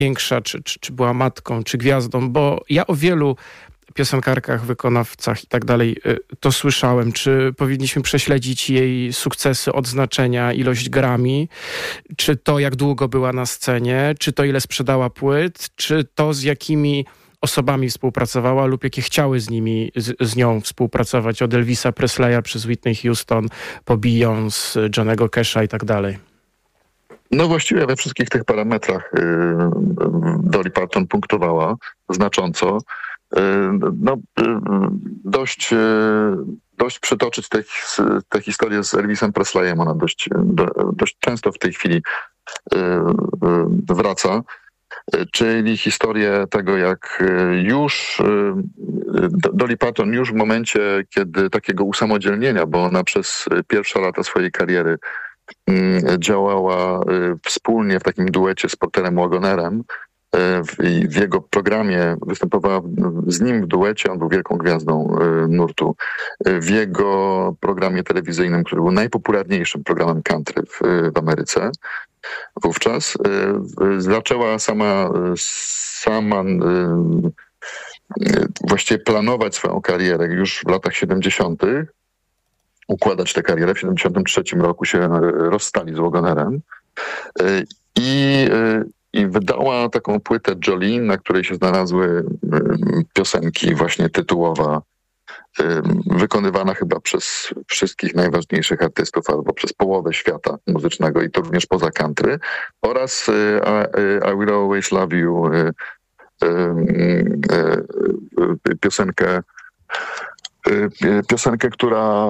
największa, czy była matką, czy gwiazdą, bo ja o wielu piosenkarkach, wykonawcach i tak dalej to słyszałem. Czy powinniśmy prześledzić jej sukcesy, odznaczenia, ilość Grammy? Czy to, jak długo była na scenie? Czy to, ile sprzedała płyt? Czy to, z jakimi osobami współpracowała lub jakie chciały z nią współpracować? Od Elvisa Presleya przez Whitney Houston, po Beyoncé, Johnnego Casha i tak dalej. No właściwie we wszystkich tych parametrach Dolly Parton punktowała znacząco. No, dość przytoczyć tę historię z Elvisem Presleyem. Ona dość często w tej chwili wraca. Czyli historię tego, jak już Dolly Parton już w momencie, kiedy takiego usamodzielnienia, bo ona przez pierwsze lata swojej kariery działała wspólnie w takim duecie z Porterem Wagonerem, w jego programie występowała z nim w duecie, on był wielką gwiazdą nurtu. W jego programie telewizyjnym, który był najpopularniejszym programem country w Ameryce wówczas, zaczęła sama właściwie planować swoją karierę już w latach 70., układać tę karierę. W 73 roku się rozstali z Wagonerem i wydała taką płytę Jolene, na której się znalazły piosenki właśnie tytułowa, wykonywana chyba przez wszystkich najważniejszych artystów albo przez połowę świata muzycznego i to również poza country, oraz I Will Always Love You, piosenkę, która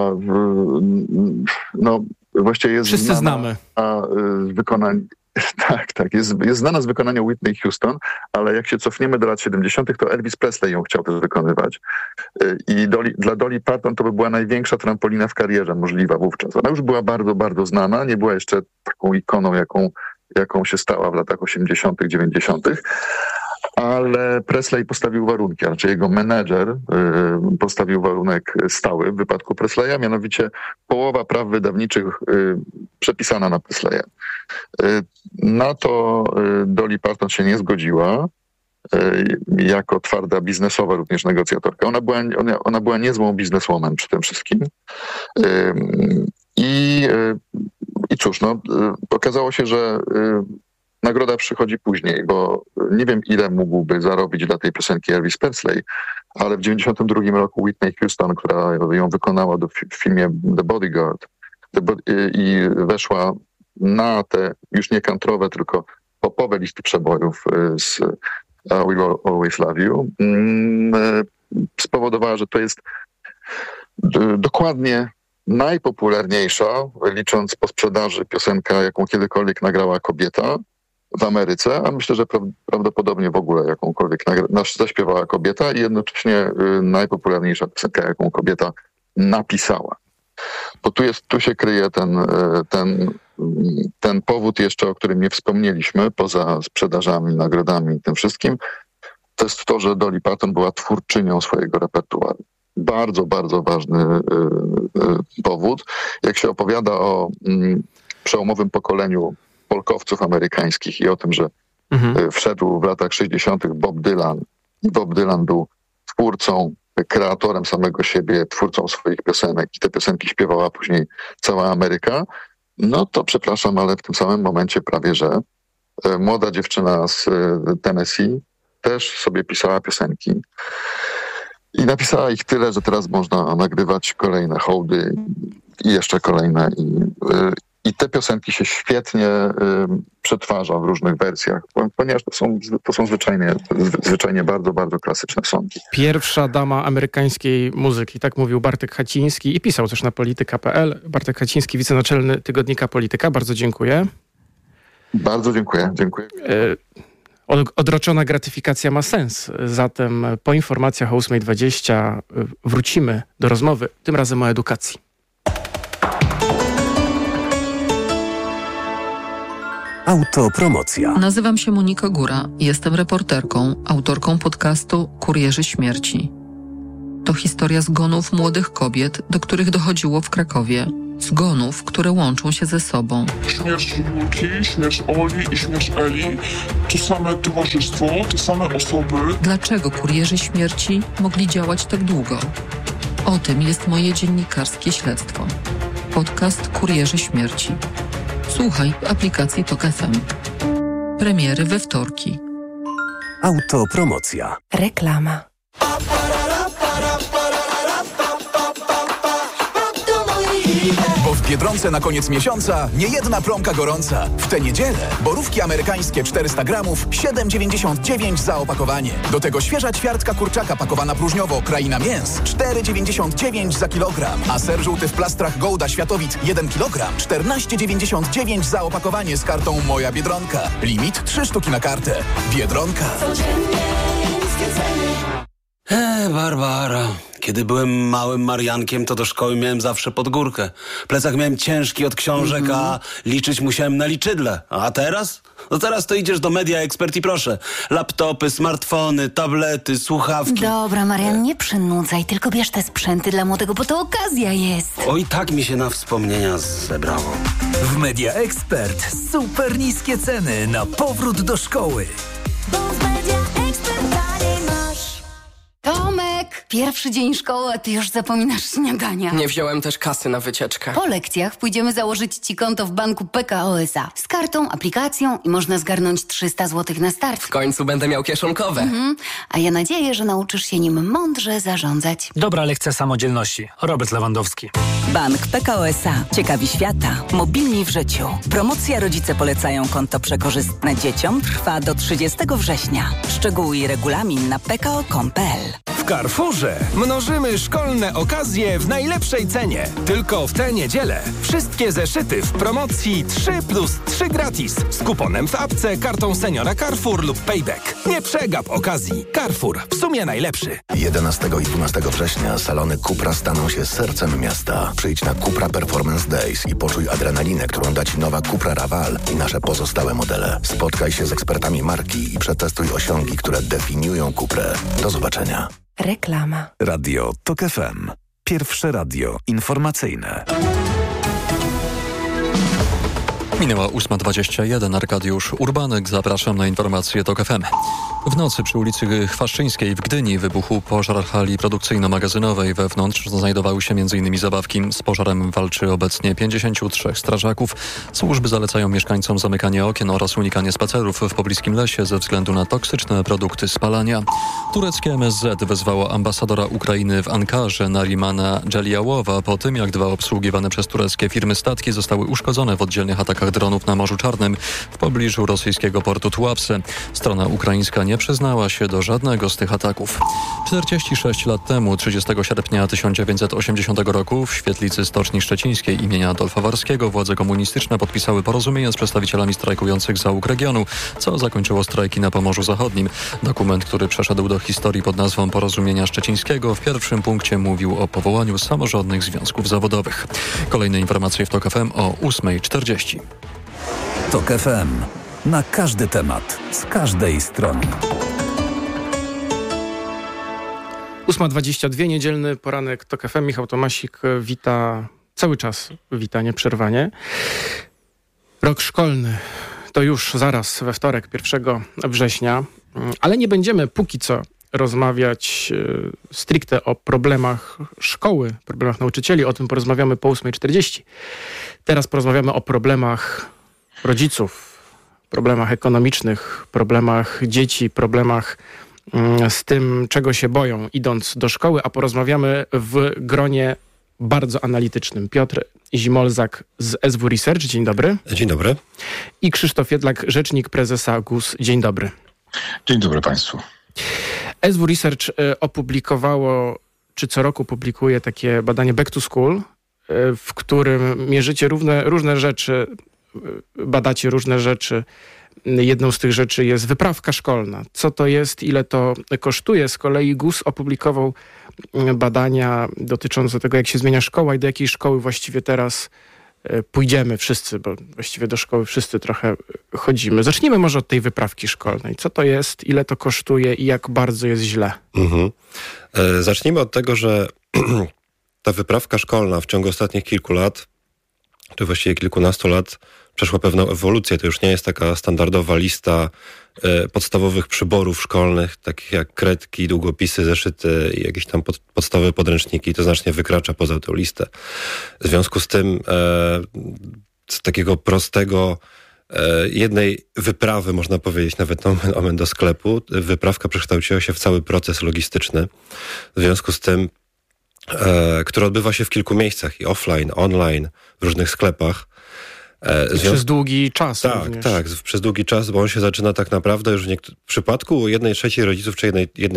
no właściwie jest wszyscy znamy. Z wykonań. Tak, jest znana z wykonania Whitney Houston, ale jak się cofniemy do lat 70., to Elvis Presley ją chciał też wykonywać. I dla Dolly Parton to by była największa trampolina w karierze możliwa wówczas. Ona już była bardzo, bardzo znana, nie była jeszcze taką ikoną, jaką się stała w latach 80., 90., ale Presley postawił warunki, a raczej jego menedżer postawił warunek stały w wypadku Presleya, mianowicie połowa praw wydawniczych przepisana na Presleya. Na to Dolly Parton się nie zgodziła jako twarda biznesowa również negocjatorka. Ona była niezłą bizneswoman przy tym wszystkim. I cóż, no, okazało się, że nagroda przychodzi później, bo nie wiem, ile mógłby zarobić dla tej piosenki Elvis Presley, ale w 92 roku Whitney Houston, która ją wykonała w filmie The Bodyguard i weszła na te już nie country'owe, tylko popowe listy przebojów z I Will Always Love You, spowodowała, że to jest dokładnie najpopularniejsza, licząc po sprzedaży, piosenka, jaką kiedykolwiek nagrała kobieta w Ameryce, a myślę, że prawdopodobnie w ogóle jakąkolwiek zaśpiewała kobieta i jednocześnie najpopularniejsza piosenka, jaką kobieta napisała. Bo tu się kryje ten powód jeszcze, o którym nie wspomnieliśmy, poza sprzedażami, nagrodami i tym wszystkim, to jest to, że Dolly Parton była twórczynią swojego repertuaru. Bardzo, bardzo ważny powód. Jak się opowiada o przełomowym pokoleniu folkowców amerykańskich i o tym, że wszedł w latach 60. Bob Dylan. I Bob Dylan był twórcą, kreatorem samego siebie, twórcą swoich piosenek i te piosenki śpiewała później cała Ameryka. No to przepraszam, ale w tym samym momencie prawie, że młoda dziewczyna z Tennessee też sobie pisała piosenki. I napisała ich tyle, że teraz można nagrywać kolejne hołdy i jeszcze kolejne. I te piosenki się świetnie przetwarza w różnych wersjach, ponieważ to są zwyczajnie bardzo, bardzo klasyczne songi. Pierwsza dama amerykańskiej muzyki, tak mówił Bartek Haciński i pisał też na polityka.pl. Bartek Haciński, wicenaczelny tygodnika Polityka. Bardzo dziękuję. Bardzo dziękuję. Odroczona gratyfikacja ma sens. Zatem po informacjach o 8:20 wrócimy do rozmowy, tym razem o edukacji. Autopromocja. Nazywam się Monika Góra. Jestem reporterką, autorką podcastu Kurierzy Śmierci. To historia zgonów młodych kobiet, do których dochodziło w Krakowie. Zgonów, które łączą się ze sobą. Śmierć Julki, śmierć Oli i śmierć Eli to same towarzystwo, te same osoby. Dlaczego kurierzy śmierci mogli działać tak długo? O tym jest moje dziennikarskie śledztwo. Podcast Kurierzy Śmierci. Słuchaj w aplikacji TOK FM. Premiery we wtorki. Autopromocja. Reklama. Bo w Biedronce na koniec miesiąca niejedna promka gorąca. W tę niedzielę borówki amerykańskie 400 gramów 7,99 za opakowanie. Do tego świeża ćwiartka kurczaka pakowana próżniowo Kraina Mięs 4,99 za kilogram. A ser żółty w plastrach Gouda Światowit 1 kg 14,99 za opakowanie z kartą Moja Biedronka. Limit 3 sztuki na kartę. Biedronka. Barbara. Kiedy byłem małym Mariankiem, to do szkoły miałem zawsze pod górkę. Plecak miałem ciężki od książek, a liczyć musiałem na liczydle. A teraz? No teraz to idziesz do Media Expert i proszę. Laptopy, smartfony, tablety, słuchawki. Dobra, Marian, nie przynudzaj, tylko bierz te sprzęty dla młodego, bo to okazja jest. Oj, tak mi się na wspomnienia zebrało. W Media Expert super niskie ceny na powrót do szkoły. Bo w Media Expert dalej masz. Tomek, pierwszy dzień szkoły, a ty już zapominasz śniadania. Nie wziąłem też kasy na wycieczkę. Po lekcjach pójdziemy założyć ci konto w banku PKO SA. Z kartą, aplikacją i można zgarnąć 300 zł na start. W końcu będę miał kieszonkowe. A ja nadzieję, że nauczysz się nim mądrze zarządzać. Dobra lekcja samodzielności. Robert Lewandowski. Bank PKO SA. Ciekawi świata. Mobilni w życiu. Promocja Rodzice polecają konto przekorzystne dzieciom trwa do 30 września. Szczegóły i regulamin na pko.com.pl. W Carrefourze mnożymy szkolne okazje w najlepszej cenie. Tylko w tę niedzielę. Wszystkie zeszyty w promocji 3+3 gratis. Z kuponem w apce, kartą seniora Carrefour lub Payback. Nie przegap okazji. Carrefour. W sumie najlepszy. 11 i 12 września salony Cupra staną się sercem miasta. Przyjdź na Cupra Performance Days i poczuj adrenalinę, którą da Ci nowa Cupra Raval i nasze pozostałe modele. Spotkaj się z ekspertami marki i przetestuj osiągi, które definiują Cuprę. Do zobaczenia. Reklama. Radio TOK FM. Pierwsze radio informacyjne. Minęła 8:21. Arkadiusz Urbanek. Zapraszam na informacje TOK FM. W nocy przy ulicy Chwaszczyńskiej w Gdyni wybuchł pożar hali produkcyjno-magazynowej. Wewnątrz znajdowały się m.in. zabawki. Z pożarem walczy obecnie 53 strażaków. Służby zalecają mieszkańcom zamykanie okien oraz unikanie spacerów w pobliskim lesie ze względu na toksyczne produkty spalania. Tureckie MSZ wezwało ambasadora Ukrainy w Ankarze Narimana Dżeliałowa po tym, jak 2 obsługiwane przez tureckie firmy statki zostały uszkodzone w oddzielnych atakach dronów na Morzu Czarnym w pobliżu rosyjskiego portu Tułapse. Strona ukraińska nie przyznała się do żadnego z tych ataków. 46 lat temu, 30 sierpnia 1980 roku, w świetlicy Stoczni Szczecińskiej imienia Adolfa Warskiego władze komunistyczne podpisały porozumienie z przedstawicielami strajkujących załóg regionu, co zakończyło strajki na Pomorzu Zachodnim. Dokument, który przeszedł do historii pod nazwą Porozumienia Szczecińskiego, w pierwszym punkcie mówił o powołaniu samorządnych związków zawodowych. Kolejne informacje w TOK FM o 8:40. TOK FM. Na każdy temat, z każdej strony. 8:22, niedzielny poranek TOK FM. Michał Tomasik wita, cały czas wita nieprzerwanie. Rok szkolny to już zaraz we wtorek, 1 września, ale nie będziemy póki co rozmawiać stricte o problemach szkoły, problemach nauczycieli. O tym porozmawiamy po 8:40. Teraz porozmawiamy o problemach rodziców, problemach ekonomicznych, problemach dzieci, problemach z tym, czego się boją, idąc do szkoły, a porozmawiamy w gronie bardzo analitycznym. Piotr Zimolzak z SW Research. Dzień dobry. Dzień dobry. I Krzysztof Jedlak, rzecznik prezesa GUS. Dzień dobry. Dzień dobry Państwu. SW Research opublikowało, czy co roku publikuje takie badanie Back to School, w którym mierzycie różne rzeczy, badacie różne rzeczy. Jedną z tych rzeczy jest wyprawka szkolna. Co to jest, ile to kosztuje? Z kolei GUS opublikował badania dotyczące tego, jak się zmienia szkoła i do jakiej szkoły właściwie teraz pójdziemy wszyscy, bo właściwie do szkoły wszyscy trochę chodzimy. Zacznijmy może od tej wyprawki szkolnej. Co to jest, ile to kosztuje i jak bardzo jest źle? Zacznijmy od tego, że ta wyprawka szkolna w ciągu ostatnich kilku lat to właściwie kilkunastu lat przeszła pewną ewolucję. To już nie jest taka standardowa lista podstawowych przyborów szkolnych, takich jak kredki, długopisy, zeszyty i jakieś tam podstawowe podręczniki. To znacznie wykracza poza tę listę. W związku z tym z takiego prostego jednej wyprawy, można powiedzieć, nawet omen do sklepu, wyprawka przekształciła się w cały proces logistyczny. W związku z tym, który odbywa się w kilku miejscach, i offline, online, w różnych sklepach. Przez długi czas. Tak, przez długi czas, bo on się zaczyna tak naprawdę już w przypadku 1/3 rodziców, czy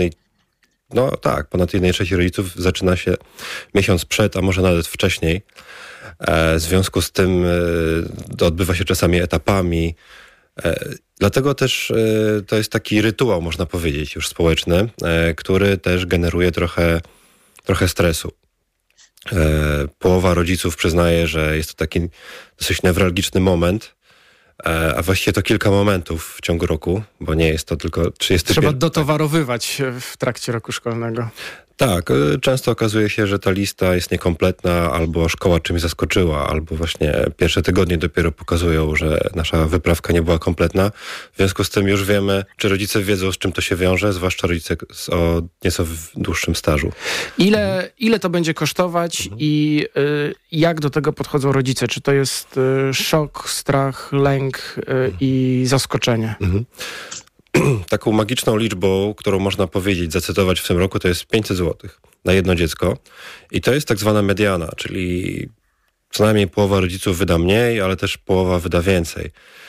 ponad 1/3 rodziców zaczyna się miesiąc przed, a może nawet wcześniej. W związku z tym to odbywa się czasami etapami. Dlatego też to jest taki rytuał, można powiedzieć, już społeczny, który też generuje trochę stresu. Połowa rodziców przyznaje, że jest to taki dosyć newralgiczny moment, a właściwie to kilka momentów w ciągu roku, bo nie jest to tylko 30. Trzeba dotowarowywać w trakcie roku szkolnego. Tak, często okazuje się, że ta lista jest niekompletna, albo szkoła czymś zaskoczyła, albo właśnie pierwsze tygodnie dopiero pokazują, że nasza wyprawka nie była kompletna. W związku z tym już wiemy, czy rodzice wiedzą, z czym to się wiąże, zwłaszcza rodzice o nieco dłuższym stażu. Ile to będzie kosztować i jak do tego podchodzą rodzice? Czy to jest szok, strach, lęk i zaskoczenie? Taką magiczną liczbą, którą można powiedzieć, zacytować w tym roku, to jest 500 zł na jedno dziecko. I to jest tak zwana mediana, czyli co najmniej połowa rodziców wyda mniej, ale też połowa wyda więcej.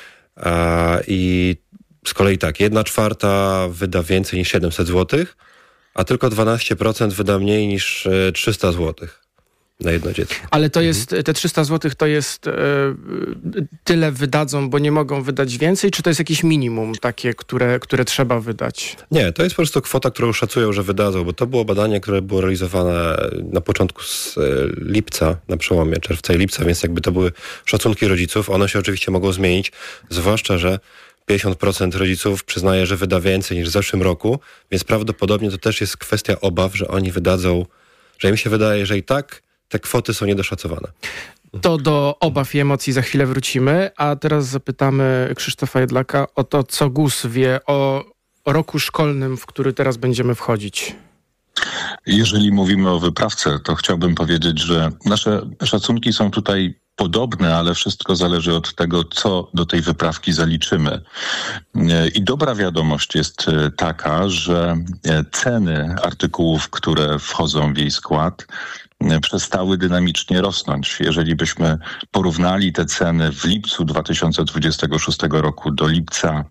I z kolei tak, 1/4 wyda więcej niż 700 zł, a tylko 12% wyda mniej niż 300 zł. Na jedno dziecko. Ale to jest, te 300 zł to jest tyle wydadzą, bo nie mogą wydać więcej, czy to jest jakieś minimum takie, które trzeba wydać? Nie, to jest po prostu kwota, którą szacują, że wydadzą, bo to było badanie, które było realizowane na początku z lipca, na przełomie czerwca i lipca, więc jakby to były szacunki rodziców. One się oczywiście mogą zmienić, zwłaszcza, że 50% rodziców przyznaje, że wyda więcej niż w zeszłym roku, więc prawdopodobnie to też jest kwestia obaw, że oni wydadzą, że im się wydaje, że i tak te kwoty są niedoszacowane. To do obaw i emocji za chwilę wrócimy, a teraz zapytamy Krzysztofa Jedlaka o to, co GUS wie o roku szkolnym, w który teraz będziemy wchodzić. Jeżeli mówimy o wyprawce, to chciałbym powiedzieć, że nasze szacunki są tutaj podobne, ale wszystko zależy od tego, co do tej wyprawki zaliczymy. I dobra wiadomość jest taka, że ceny artykułów, które wchodzą w jej skład, przestały dynamicznie rosnąć. Jeżeli byśmy porównali te ceny w lipcu 2026 roku do lipca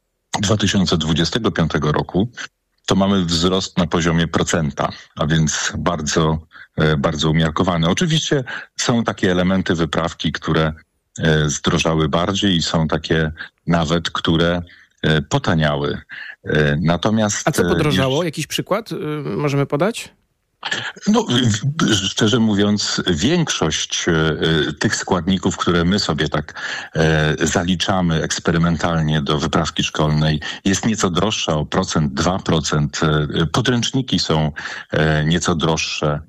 2025 roku, to mamy wzrost na poziomie 1%, a więc bardzo, bardzo umiarkowany. Oczywiście są takie elementy wyprawki, które zdrożały bardziej i są takie nawet, które potaniały. Natomiast... A co podrożało? Jakiś przykład możemy podać? No, szczerze mówiąc, większość tych składników, które my sobie tak zaliczamy eksperymentalnie do wyprawki szkolnej, jest nieco droższa o 1%, 2%. Podręczniki są nieco droższe.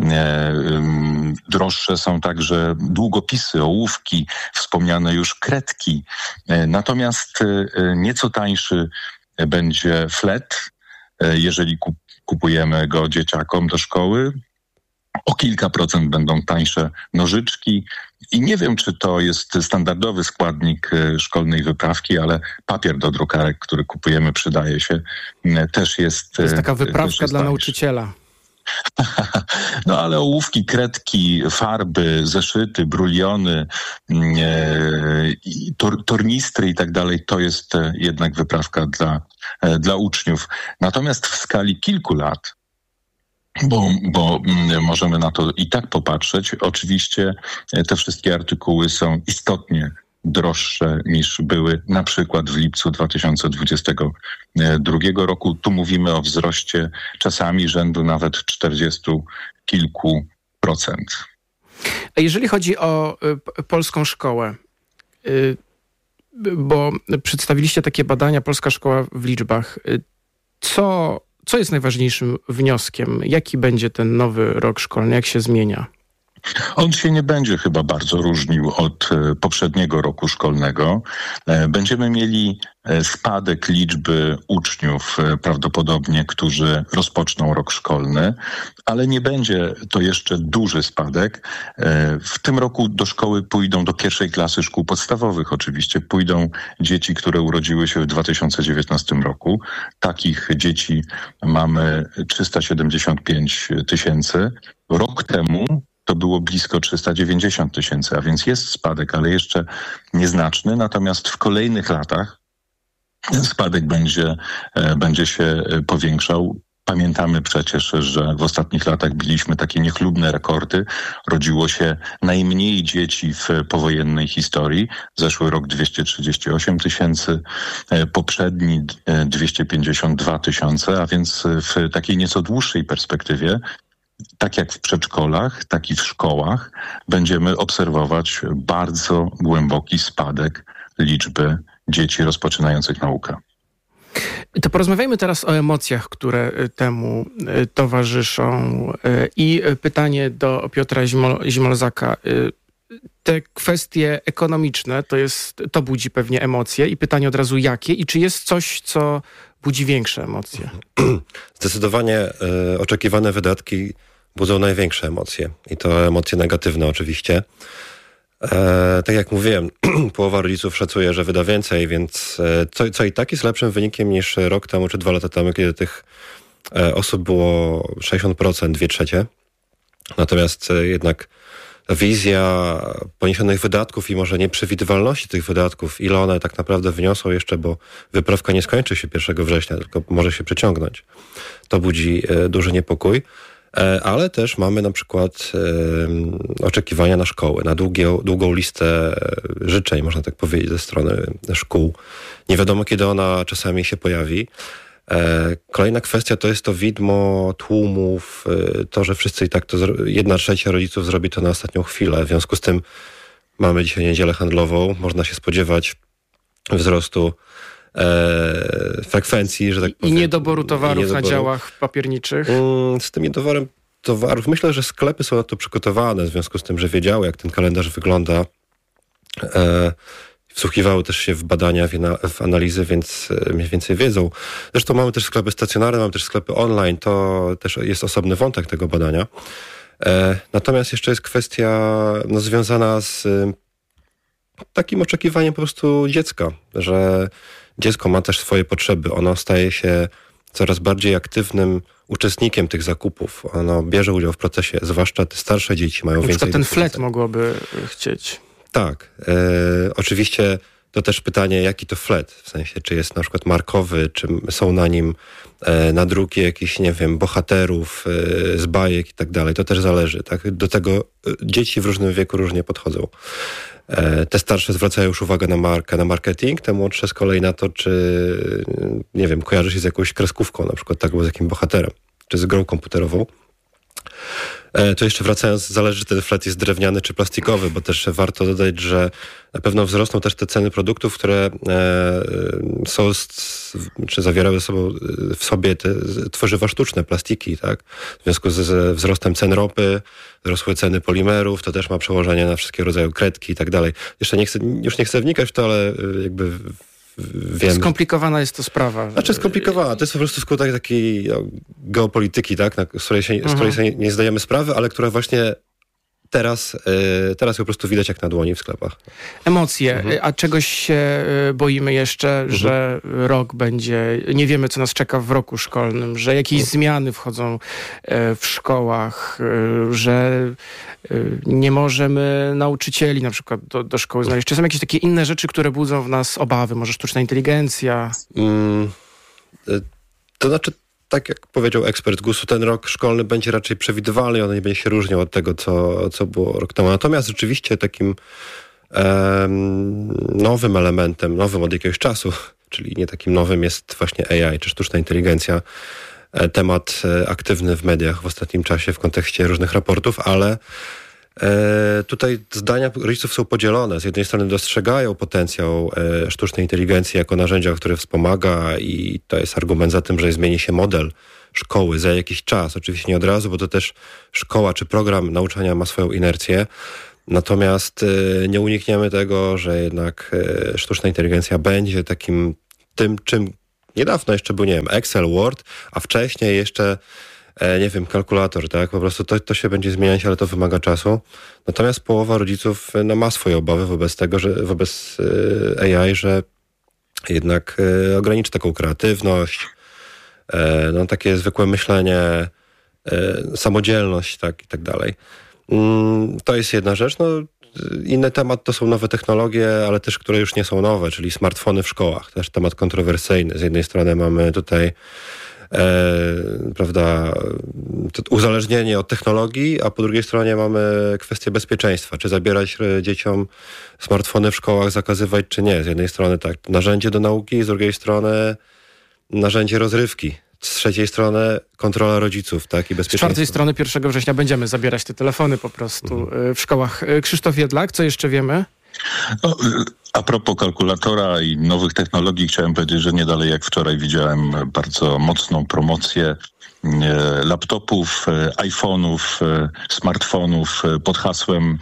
Droższe są także długopisy, ołówki, wspomniane już kredki. Natomiast nieco tańszy będzie flet, jeżeli kupujemy go dzieciakom do szkoły. O kilka procent będą tańsze nożyczki i nie wiem, czy to jest standardowy składnik szkolnej wyprawki, ale papier do drukarek, który kupujemy, przydaje się, też jest... To jest taka wyprawka dla nauczyciela. No ale ołówki, kredki, farby, zeszyty, bruliony, tornistry i tak dalej, to jest jednak wyprawka dla uczniów. Natomiast w skali kilku lat, bo możemy na to i tak popatrzeć, oczywiście te wszystkie artykuły są istotnie droższe niż były na przykład w lipcu 2022 roku. Tu mówimy o wzroście czasami rzędu nawet 40 kilku procent. A jeżeli chodzi o polską szkołę, bo przedstawiliście takie badania Polska Szkoła w liczbach, co jest najważniejszym wnioskiem? Jaki będzie ten nowy rok szkolny? Jak się zmienia? On się nie będzie chyba bardzo różnił od poprzedniego roku szkolnego. Będziemy mieli spadek liczby uczniów prawdopodobnie, którzy rozpoczną rok szkolny, ale nie będzie to jeszcze duży spadek. W tym roku do szkoły pójdą, do pierwszej klasy szkół podstawowych oczywiście, pójdą dzieci, które urodziły się w 2019 roku. Takich dzieci mamy 375 000. Rok temu to było blisko 390 000, a więc jest spadek, ale jeszcze nieznaczny. Natomiast w kolejnych latach spadek będzie się powiększał. Pamiętamy przecież, że w ostatnich latach biliśmy takie niechlubne rekordy. Rodziło się najmniej dzieci w powojennej historii. Zeszły rok 238 000, poprzedni 252 000, a więc w takiej nieco dłuższej perspektywie, tak jak w przedszkolach, tak i w szkołach, będziemy obserwować bardzo głęboki spadek liczby dzieci rozpoczynających naukę. To porozmawiajmy teraz o emocjach, które temu towarzyszą. I pytanie do Piotra Zimolzaka. Te kwestie ekonomiczne, to budzi pewnie emocje i pytanie od razu jakie i czy jest coś, co budzi większe emocje? Zdecydowanie oczekiwane wydatki budzą największe emocje i to emocje negatywne oczywiście. Tak jak mówiłem, połowa rodziców szacuje, że wyda więcej, więc co i tak jest lepszym wynikiem niż rok temu czy 2 lata temu, kiedy tych osób było 60%, 2/3. Natomiast jednak wizja poniesionych wydatków i może nieprzewidywalności tych wydatków, ile one tak naprawdę wyniosą jeszcze, bo wyprawka nie skończy się 1 września, tylko może się przeciągnąć. To budzi duży niepokój. Ale też mamy na przykład oczekiwania na szkoły, na długą listę życzeń, można tak powiedzieć, ze strony szkół. Nie wiadomo, kiedy ona czasami się pojawi. Kolejna kwestia to jest to widmo tłumów, to, że wszyscy i tak to 1/3 rodziców zrobi to na ostatnią chwilę. W związku z tym mamy dzisiaj niedzielę handlową, można się spodziewać wzrostu frekwencji, że tak powiem. I niedoboru towarów na działach papierniczych? Z tym niedoborem towarów myślę, że sklepy są na to przygotowane, w związku z tym, że wiedziały, jak ten kalendarz wygląda. Wsłuchiwały też się w badania, w analizy, więc mniej więcej wiedzą. Zresztą mamy też sklepy stacjonarne, mamy też sklepy online, to też jest osobny wątek tego badania. Natomiast jeszcze jest kwestia związana z takim oczekiwaniem po prostu dziecka, że dziecko ma też swoje potrzeby. Ono staje się coraz bardziej aktywnym uczestnikiem tych zakupów. Ono bierze udział w procesie, zwłaszcza te starsze dzieci mają więcej... ten flet mogłoby chcieć. Tak. Oczywiście to też pytanie, jaki to flet? W sensie, czy jest na przykład markowy, czy są na nim nadruki jakichś, nie wiem, bohaterów z bajek i tak dalej. To też zależy. Tak? Do tego dzieci w różnym wieku różnie podchodzą. Te starsze zwracają już uwagę na markę, na marketing, te młodsze z kolei na to, czy, nie wiem, kojarzy się z jakąś kreskówką, na przykład tak, albo z jakim bohaterem, czy z grą komputerową. To jeszcze wracając, zależy, czy ten flet jest drewniany czy plastikowy, bo też warto dodać, że na pewno wzrosną też te ceny produktów, które są, czy zawierały w sobie te tworzywa sztuczne, plastiki, tak? W związku ze wzrostem cen ropy, wzrosły ceny polimerów, to też ma przełożenie na wszystkie rodzaje kredki i tak dalej. Jeszcze już nie chcę wnikać w to, ale jakby wiem. Skomplikowana jest to sprawa. Znaczy skomplikowana, to jest po prostu skutek takiej geopolityki, tak, z której sobie nie zdajemy sprawy, ale która właśnie teraz po prostu widać jak na dłoni w sklepach. Emocje. A czegoś się boimy jeszcze, że rok będzie... Nie wiemy, co nas czeka w roku szkolnym, że jakieś zmiany wchodzą w szkołach, że nie możemy nauczycieli na przykład do szkoły znaleźć. Czy są jakieś takie inne rzeczy, które budzą w nas obawy? Może sztuczna inteligencja? To znaczy, tak jak powiedział ekspert GUS-u, ten rok szkolny będzie raczej przewidywalny i on nie będzie się różnił od tego, co było rok temu. Natomiast rzeczywiście takim nowym elementem, nowym od jakiegoś czasu, czyli nie takim nowym, jest właśnie AI, czy sztuczna inteligencja. Temat aktywny w mediach w ostatnim czasie w kontekście różnych raportów, ale Tutaj zdania rodziców są podzielone. Z jednej strony dostrzegają potencjał sztucznej inteligencji jako narzędzia, które wspomaga i to jest argument za tym, że zmieni się model szkoły za jakiś czas. Oczywiście nie od razu, bo to też szkoła czy program nauczania ma swoją inercję. Natomiast nie unikniemy tego, że jednak sztuczna inteligencja będzie takim tym, czym niedawno jeszcze był, nie wiem, Excel, Word, a wcześniej jeszcze kalkulator, tak? Po prostu to się będzie zmieniać, ale to wymaga czasu. Natomiast połowa rodziców ma swoje obawy wobec tego, że wobec AI, że jednak ograniczy taką kreatywność, takie zwykłe myślenie, samodzielność, tak i tak dalej. To jest jedna rzecz. Inny temat to są nowe technologie, ale też, które już nie są nowe, czyli smartfony w szkołach. Też temat kontrowersyjny. Z jednej strony mamy tutaj uzależnienie od technologii, a po drugiej stronie mamy kwestię bezpieczeństwa. Czy zabierać dzieciom smartfony w szkołach, zakazywać, czy nie. Z jednej strony tak, narzędzie do nauki, z drugiej strony narzędzie rozrywki. Z trzeciej strony kontrola rodziców, tak, i bezpieczeństwo. Z czwartej strony 1 września będziemy zabierać te telefony po prostu w szkołach. Krzysztof Jedlak, co jeszcze wiemy? A propos kalkulatora i nowych technologii, chciałem powiedzieć, że nie dalej jak wczoraj widziałem bardzo mocną promocję laptopów, iPhone'ów, smartfonów pod hasłem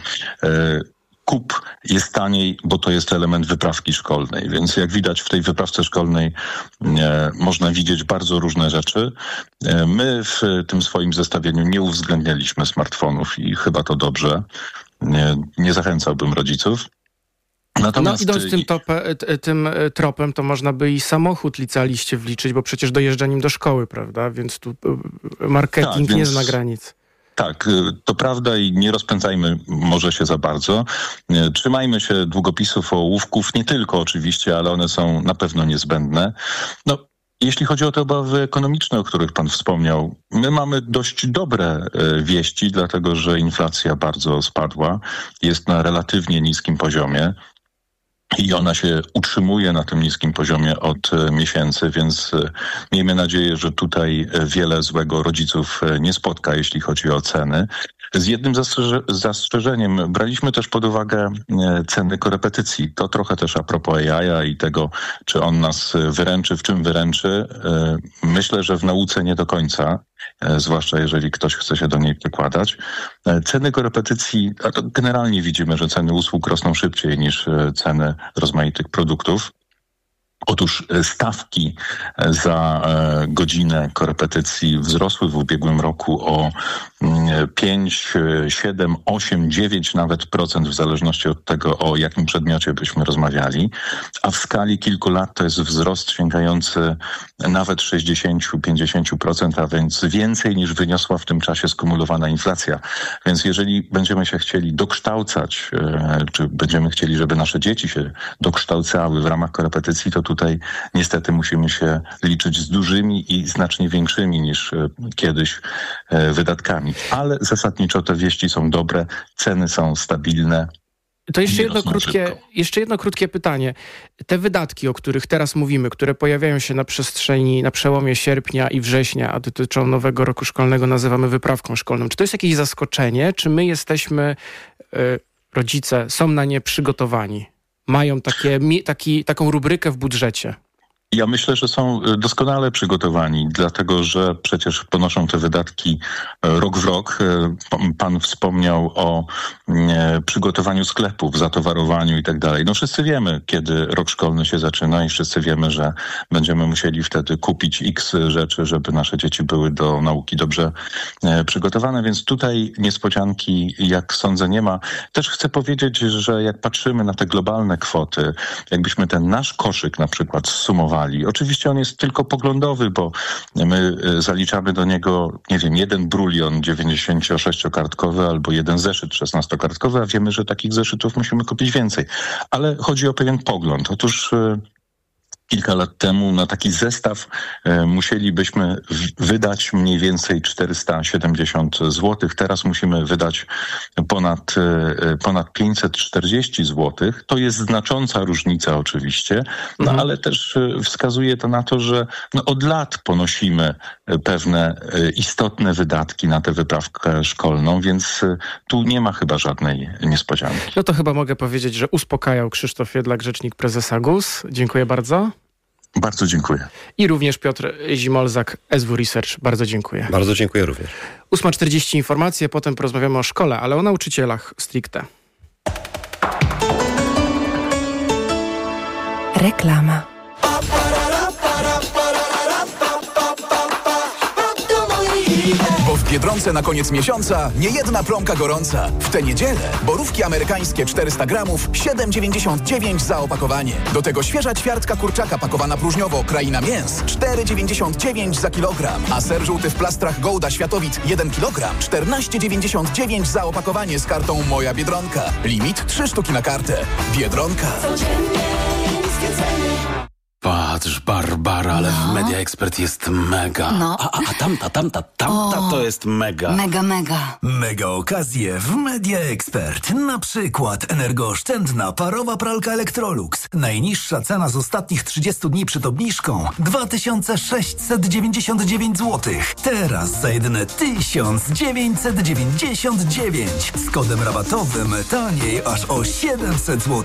kup jest taniej, bo to jest element wyprawki szkolnej. Więc jak widać w tej wyprawce szkolnej można widzieć bardzo różne rzeczy. My w tym swoim zestawieniu nie uwzględnialiśmy smartfonów i chyba to dobrze. Nie zachęcałbym rodziców. Natomiast idąc tym tropem, to można by i samochód licealiście wliczyć, bo przecież dojeżdża nim do szkoły, prawda? Więc tu marketing nie zna granic. Tak, to prawda i nie rozpędzajmy może się za bardzo. Trzymajmy się długopisów, ołówków, nie tylko oczywiście, ale one są na pewno niezbędne. Jeśli chodzi o te obawy ekonomiczne, o których pan wspomniał, my mamy dość dobre wieści, dlatego że inflacja bardzo spadła, jest na relatywnie niskim poziomie. I ona się utrzymuje na tym niskim poziomie od miesięcy, więc miejmy nadzieję, że tutaj wiele złego rodziców nie spotka, jeśli chodzi o ceny. Z jednym zastrzeżeniem braliśmy też pod uwagę ceny korepetycji. To trochę też a propos AI i tego, czy on nas wyręczy, w czym wyręczy. Myślę, że w nauce nie do końca, zwłaszcza jeżeli ktoś chce się do niej przykładać. Ceny korepetycji, a to generalnie widzimy, że ceny usług rosną szybciej niż ceny rozmaitych produktów. Otóż stawki za godzinę korepetycji wzrosły w ubiegłym roku o 5, 7, 8, 9 nawet procent w zależności od tego, o jakim przedmiocie byśmy rozmawiali, a w skali kilku lat to jest wzrost sięgający nawet 60-50%, a więc więcej niż wyniosła w tym czasie skumulowana inflacja. Więc jeżeli będziemy się chcieli dokształcać, czy będziemy chcieli, żeby nasze dzieci się dokształcały w ramach korepetycji, to tutaj niestety musimy się liczyć z dużymi i znacznie większymi niż kiedyś wydatkami. Ale zasadniczo te wieści są dobre, ceny są stabilne. To jeszcze jedno krótkie pytanie. Te wydatki, o których teraz mówimy, które pojawiają się na przełomie sierpnia i września, a dotyczą nowego roku szkolnego, nazywamy wyprawką szkolną. Czy to jest jakieś zaskoczenie? Czy my jesteśmy, rodzice, są na nie przygotowani? Mają taką rubrykę w budżecie? Ja myślę, że są doskonale przygotowani, dlatego że przecież ponoszą te wydatki rok w rok. Pan wspomniał o przygotowaniu sklepów, zatowarowaniu i tak dalej. Wszyscy wiemy, kiedy rok szkolny się zaczyna i wszyscy wiemy, że będziemy musieli wtedy kupić x rzeczy, żeby nasze dzieci były do nauki dobrze przygotowane, więc tutaj niespodzianki, jak sądzę, nie ma. Też chcę powiedzieć, że jak patrzymy na te globalne kwoty, jakbyśmy ten nasz koszyk na przykład zsumowali, oczywiście on jest tylko poglądowy, bo my zaliczamy do niego, nie wiem, 1 brulion 96-kartkowy albo 1 zeszyt 16-kartkowy, a wiemy, że takich zeszytów musimy kupić więcej. Ale chodzi o pewien pogląd. Otóż kilka lat temu na taki zestaw musielibyśmy wydać mniej więcej 470 zł. Teraz musimy wydać ponad 540 zł. To jest znacząca różnica oczywiście, ale też wskazuje to na to, że od lat ponosimy pewne istotne wydatki na tę wyprawkę szkolną, więc tu nie ma chyba żadnej niespodzianki. No to chyba mogę powiedzieć, że uspokajał Krzysztof Jedlak, rzecznik prezesa GUS. Dziękuję bardzo. Bardzo dziękuję. I również Piotr Zimolzak, SW Research. Bardzo dziękuję. Bardzo dziękuję również. 8:40 informacje, potem porozmawiamy o szkole, ale o nauczycielach stricte. Reklama. Bo w Biedronce na koniec miesiąca niejedna promka gorąca. W tę niedzielę borówki amerykańskie 400 gramów 7,99 za opakowanie. Do tego świeża ćwiartka kurczaka pakowana próżniowo Kraina Mięs 4,99 za kilogram. A ser żółty w plastrach Gouda Światowit 1 kg 14,99 za opakowanie z kartą Moja Biedronka. Limit 3 sztuki na kartę. Biedronka. Patrz, Barbara, ale w Media Expert jest mega. No. A tamta to jest mega. Mega. Mega okazje w Media Expert. Na przykład energooszczędna parowa pralka Electrolux. Najniższa cena z ostatnich 30 dni przed obniżką 2699 zł. Teraz za jedyne 1999. Z kodem rabatowym taniej aż o 700 zł.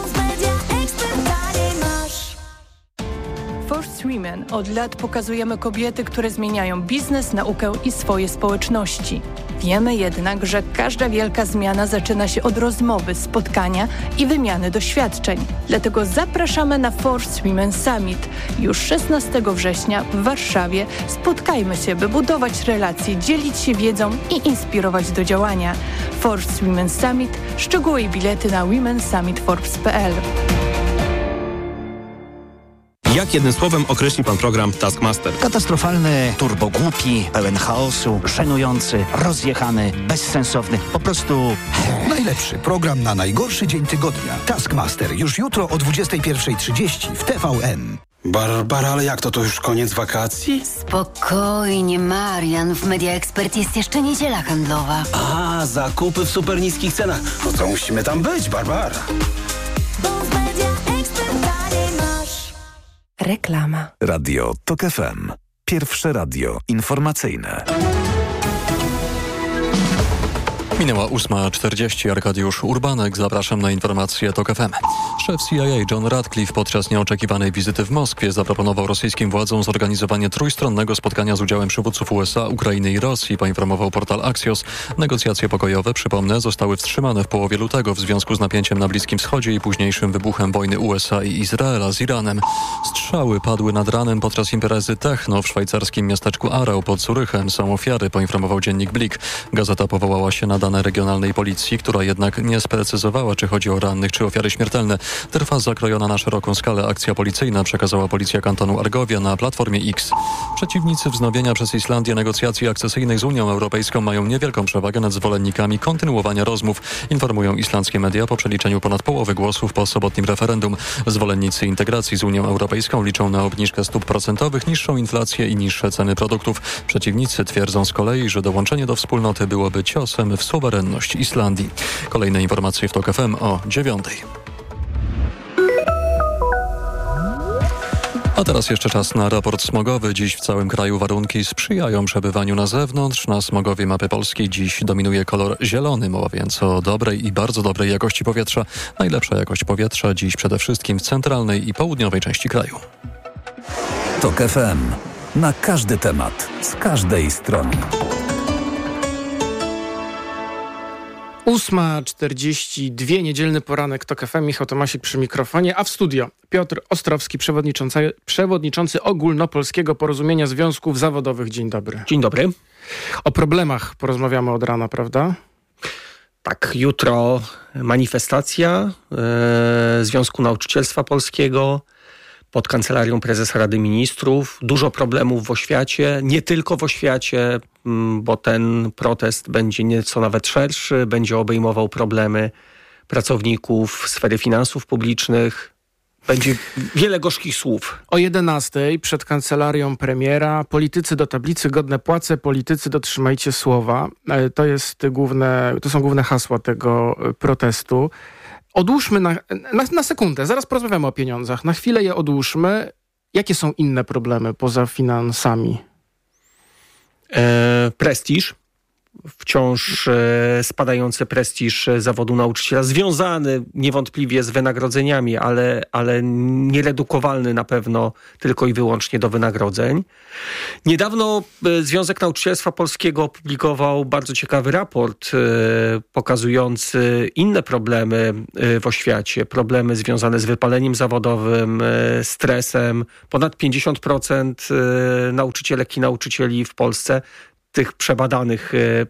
First Women od lat pokazujemy kobiety, które zmieniają biznes, naukę i swoje społeczności. Wiemy jednak, że każda wielka zmiana zaczyna się od rozmowy, spotkania i wymiany doświadczeń. Dlatego zapraszamy na First Women Summit. Już 16 września w Warszawie spotkajmy się, by budować relacje, dzielić się wiedzą i inspirować do działania. First Women Summit. Szczegóły i bilety na womensummitforbes.pl. Jak jednym słowem określi pan program Taskmaster? Katastrofalny, turbogłupi, pełen chaosu, żenujący, rozjechany, bezsensowny, po prostu... Najlepszy program na najgorszy dzień tygodnia. Taskmaster już jutro o 21:30 w TVN. Barbara, ale jak to już koniec wakacji? Spokojnie, Marian. W Media Expert jest jeszcze niedziela handlowa. A, zakupy w super niskich cenach. No to musimy tam być, Barbara. Reklama. Radio TOK FM. Pierwsze radio informacyjne. Minęła 8:40. Arkadiusz Urbanek. Zapraszam na informacje TOK FM. Szef CIA John Ratcliffe podczas nieoczekiwanej wizyty w Moskwie zaproponował rosyjskim władzom zorganizowanie trójstronnego spotkania z udziałem przywódców USA, Ukrainy i Rosji, poinformował portal Axios. Negocjacje pokojowe, przypomnę, zostały wstrzymane w połowie lutego w związku z napięciem na Bliskim Wschodzie i późniejszym wybuchem wojny USA i Izraela z Iranem. Strzały padły nad ranem podczas imprezy techno w szwajcarskim miasteczku Aarau pod Zurychem. Są ofiary, poinformował dziennik Blick. Gazeta powołała się na dane regionalnej policji, która jednak nie sprecyzowała, czy chodzi o rannych, czy ofiary śmiertelne. Trwa zakrojona na szeroką skalę akcja policyjna, przekazała policja kantonu Argovia na platformie X. Przeciwnicy wznowienia przez Islandię negocjacji akcesyjnych z Unią Europejską mają niewielką przewagę nad zwolennikami kontynuowania rozmów, informują islandzkie media po przeliczeniu ponad połowy głosów po sobotnim referendum. Zwolennicy integracji z Unią Europejską liczą na obniżkę stóp procentowych, niższą inflację i niższe ceny produktów. Przeciwnicy twierdzą z kolei, że dołączenie do wspólnoty byłoby ciosem w suwerenność Islandii. Kolejne informacje w TOK FM o 9:00. A teraz jeszcze czas na raport smogowy. Dziś w całym kraju warunki sprzyjają przebywaniu na zewnątrz. Na smogowej mapy Polski dziś dominuje kolor zielony, mowa więc o dobrej i bardzo dobrej jakości powietrza. Najlepsza jakość powietrza dziś przede wszystkim w centralnej i południowej części kraju. TOK FM. Na każdy temat, z każdej strony. 8:42, niedzielny poranek TOK FM, Michał Tomasik przy mikrofonie, a w studio Piotr Ostrowski, przewodniczący Ogólnopolskiego Porozumienia Związków Zawodowych. Dzień dobry. Dzień dobry. O problemach porozmawiamy od rana, prawda? Tak, jutro manifestacja Związku Nauczycielstwa Polskiego pod Kancelarią Prezesa Rady Ministrów. Dużo problemów w oświacie, nie tylko w oświacie, bo ten protest będzie nieco nawet szerszy, będzie obejmował problemy pracowników sfery finansów publicznych, będzie wiele gorzkich słów. O 11:00 przed kancelarią premiera: politycy do tablicy, godne płace, politycy dotrzymajcie słowa. To są główne hasła tego protestu. Odłóżmy na sekundę, zaraz porozmawiamy o pieniądzach. Na chwilę je odłóżmy. Jakie są inne problemy poza finansami? Prestiż. Wciąż spadający prestiż zawodu nauczyciela, związany niewątpliwie z wynagrodzeniami, ale nieredukowalny na pewno tylko i wyłącznie do wynagrodzeń. Niedawno Związek Nauczycielstwa Polskiego opublikował bardzo ciekawy raport pokazujący inne problemy w oświacie. Problemy związane z wypaleniem zawodowym, stresem. Ponad 50% nauczycielek i nauczycieli w Polsce, tych przebadanych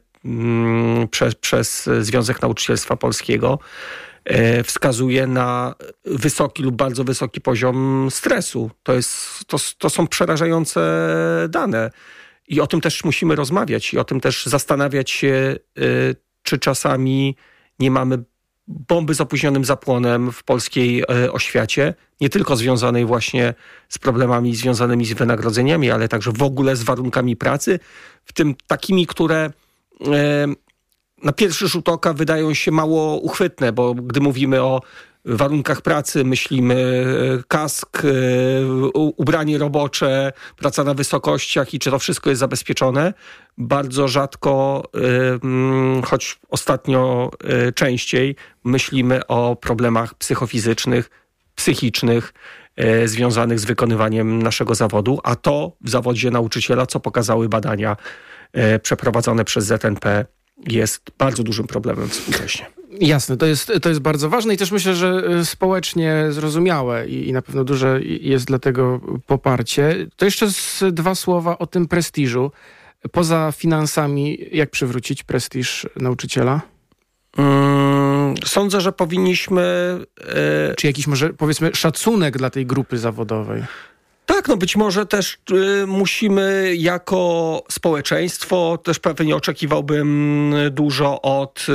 przez Związek Nauczycielstwa Polskiego, wskazuje na wysoki lub bardzo wysoki poziom stresu. To są przerażające dane. I o tym też musimy rozmawiać i o tym też zastanawiać się, czy czasami nie mamy bomby z opóźnionym zapłonem w polskiej oświacie, nie tylko związanej właśnie z problemami związanymi z wynagrodzeniami, ale także w ogóle z warunkami pracy, w tym takimi, które na pierwszy rzut oka wydają się mało uchwytne, bo gdy mówimy o warunkach pracy, myślimy kask, ubranie robocze, praca na wysokościach i czy to wszystko jest zabezpieczone. Bardzo rzadko, choć ostatnio częściej, myślimy o problemach psychofizycznych, psychicznych, związanych z wykonywaniem naszego zawodu, a to w zawodzie nauczyciela, co pokazały badania przeprowadzone przez ZNP, jest bardzo dużym problemem współcześnie. Jasne, to jest bardzo ważne i też myślę, że społecznie zrozumiałe i na pewno duże jest dla tego poparcie. To jeszcze dwa słowa o tym prestiżu. Poza finansami, jak przywrócić prestiż nauczyciela? Sądzę, że powinniśmy... Czy jakiś może, powiedzmy, szacunek dla tej grupy zawodowej? Tak, no być może też musimy jako społeczeństwo, też pewnie oczekiwałbym dużo od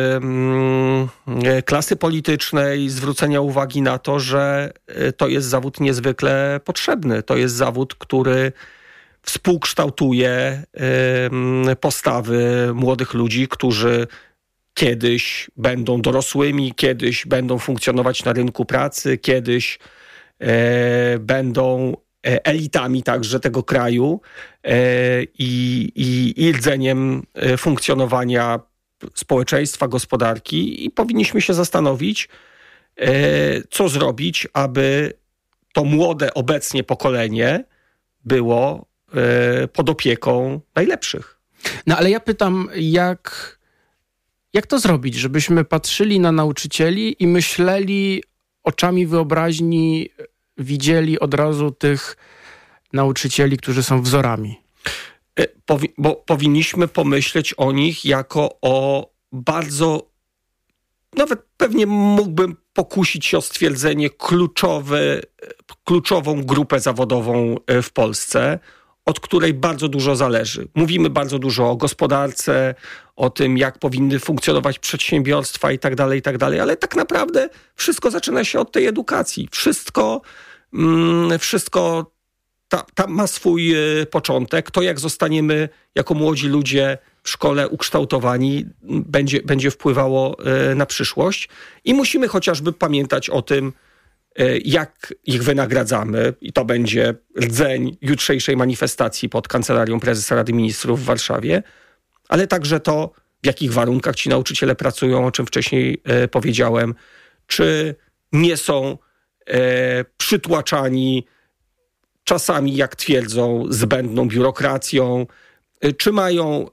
klasy politycznej, zwrócenia uwagi na to, że to jest zawód niezwykle potrzebny. To jest zawód, który współkształtuje postawy młodych ludzi, którzy kiedyś będą dorosłymi, kiedyś będą funkcjonować na rynku pracy, kiedyś będą elitami także tego kraju i rdzeniem funkcjonowania społeczeństwa, gospodarki i powinniśmy się zastanowić, co zrobić, aby to młode obecnie pokolenie było pod opieką najlepszych. No ale ja pytam, jak to zrobić, żebyśmy patrzyli na nauczycieli i myśleli oczami wyobraźni, widzieli od razu tych nauczycieli, którzy są wzorami? Bo powinniśmy pomyśleć o nich jako o bardzo, nawet pewnie mógłbym pokusić się o stwierdzenie, kluczową grupę zawodową w Polsce, od której bardzo dużo zależy. Mówimy bardzo dużo o gospodarce, o tym, jak powinny funkcjonować przedsiębiorstwa i tak dalej, ale tak naprawdę wszystko zaczyna się od tej edukacji. Wszystko tam ma swój początek. To, jak zostaniemy jako młodzi ludzie w szkole ukształtowani, będzie wpływało na przyszłość. I musimy chociażby pamiętać o tym, jak ich wynagradzamy, i to będzie rdzeń jutrzejszej manifestacji pod Kancelarią Prezesa Rady Ministrów w Warszawie, ale także to, w jakich warunkach ci nauczyciele pracują, o czym wcześniej powiedziałem, czy nie są przytłaczani czasami, jak twierdzą, zbędną biurokracją, czy mają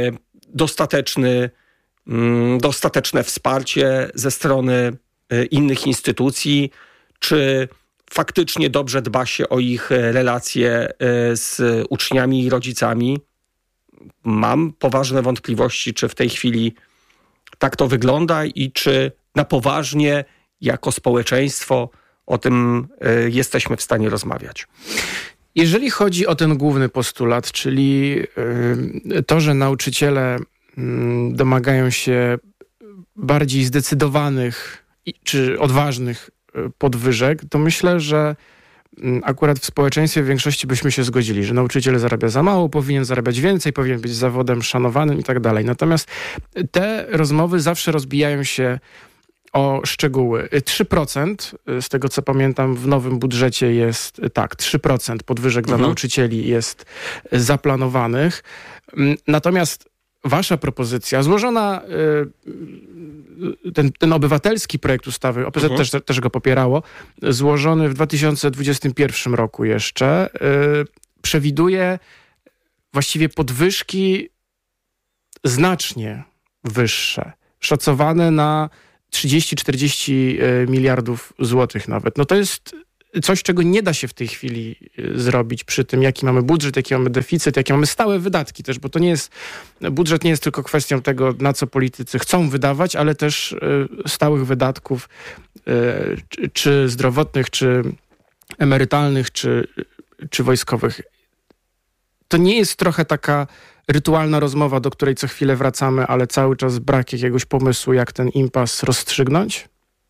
dostateczne wsparcie ze strony innych instytucji, czy faktycznie dobrze dba się o ich relacje z uczniami i rodzicami. Mam poważne wątpliwości, czy w tej chwili tak to wygląda i czy na poważnie jako społeczeństwo o tym jesteśmy w stanie rozmawiać. Jeżeli chodzi o ten główny postulat, czyli to, że nauczyciele domagają się bardziej zdecydowanych czy odważnych podwyżek, to myślę, że akurat w społeczeństwie w większości byśmy się zgodzili, że nauczyciel zarabia za mało, powinien zarabiać więcej, powinien być zawodem szanowanym i tak dalej. Natomiast te rozmowy zawsze rozbijają się o szczegóły. 3%, z tego co pamiętam, w nowym budżecie jest 3% podwyżek dla nauczycieli jest zaplanowanych. Natomiast wasza propozycja, złożona, ten obywatelski projekt ustawy, OPZ też go popierało, złożony w 2021 roku jeszcze, przewiduje właściwie podwyżki znacznie wyższe, szacowane na 30-40 miliardów złotych nawet. No to jest coś, czego nie da się w tej chwili zrobić przy tym, jaki mamy budżet, jaki mamy deficyt, jakie mamy stałe wydatki też, bo to nie jest, budżet nie jest tylko kwestią tego, na co politycy chcą wydawać, ale też stałych wydatków, czy zdrowotnych, czy emerytalnych, czy wojskowych. To nie jest trochę taka rytualna rozmowa, do której co chwilę wracamy, ale cały czas brak jakiegoś pomysłu, jak ten impas rozstrzygnąć?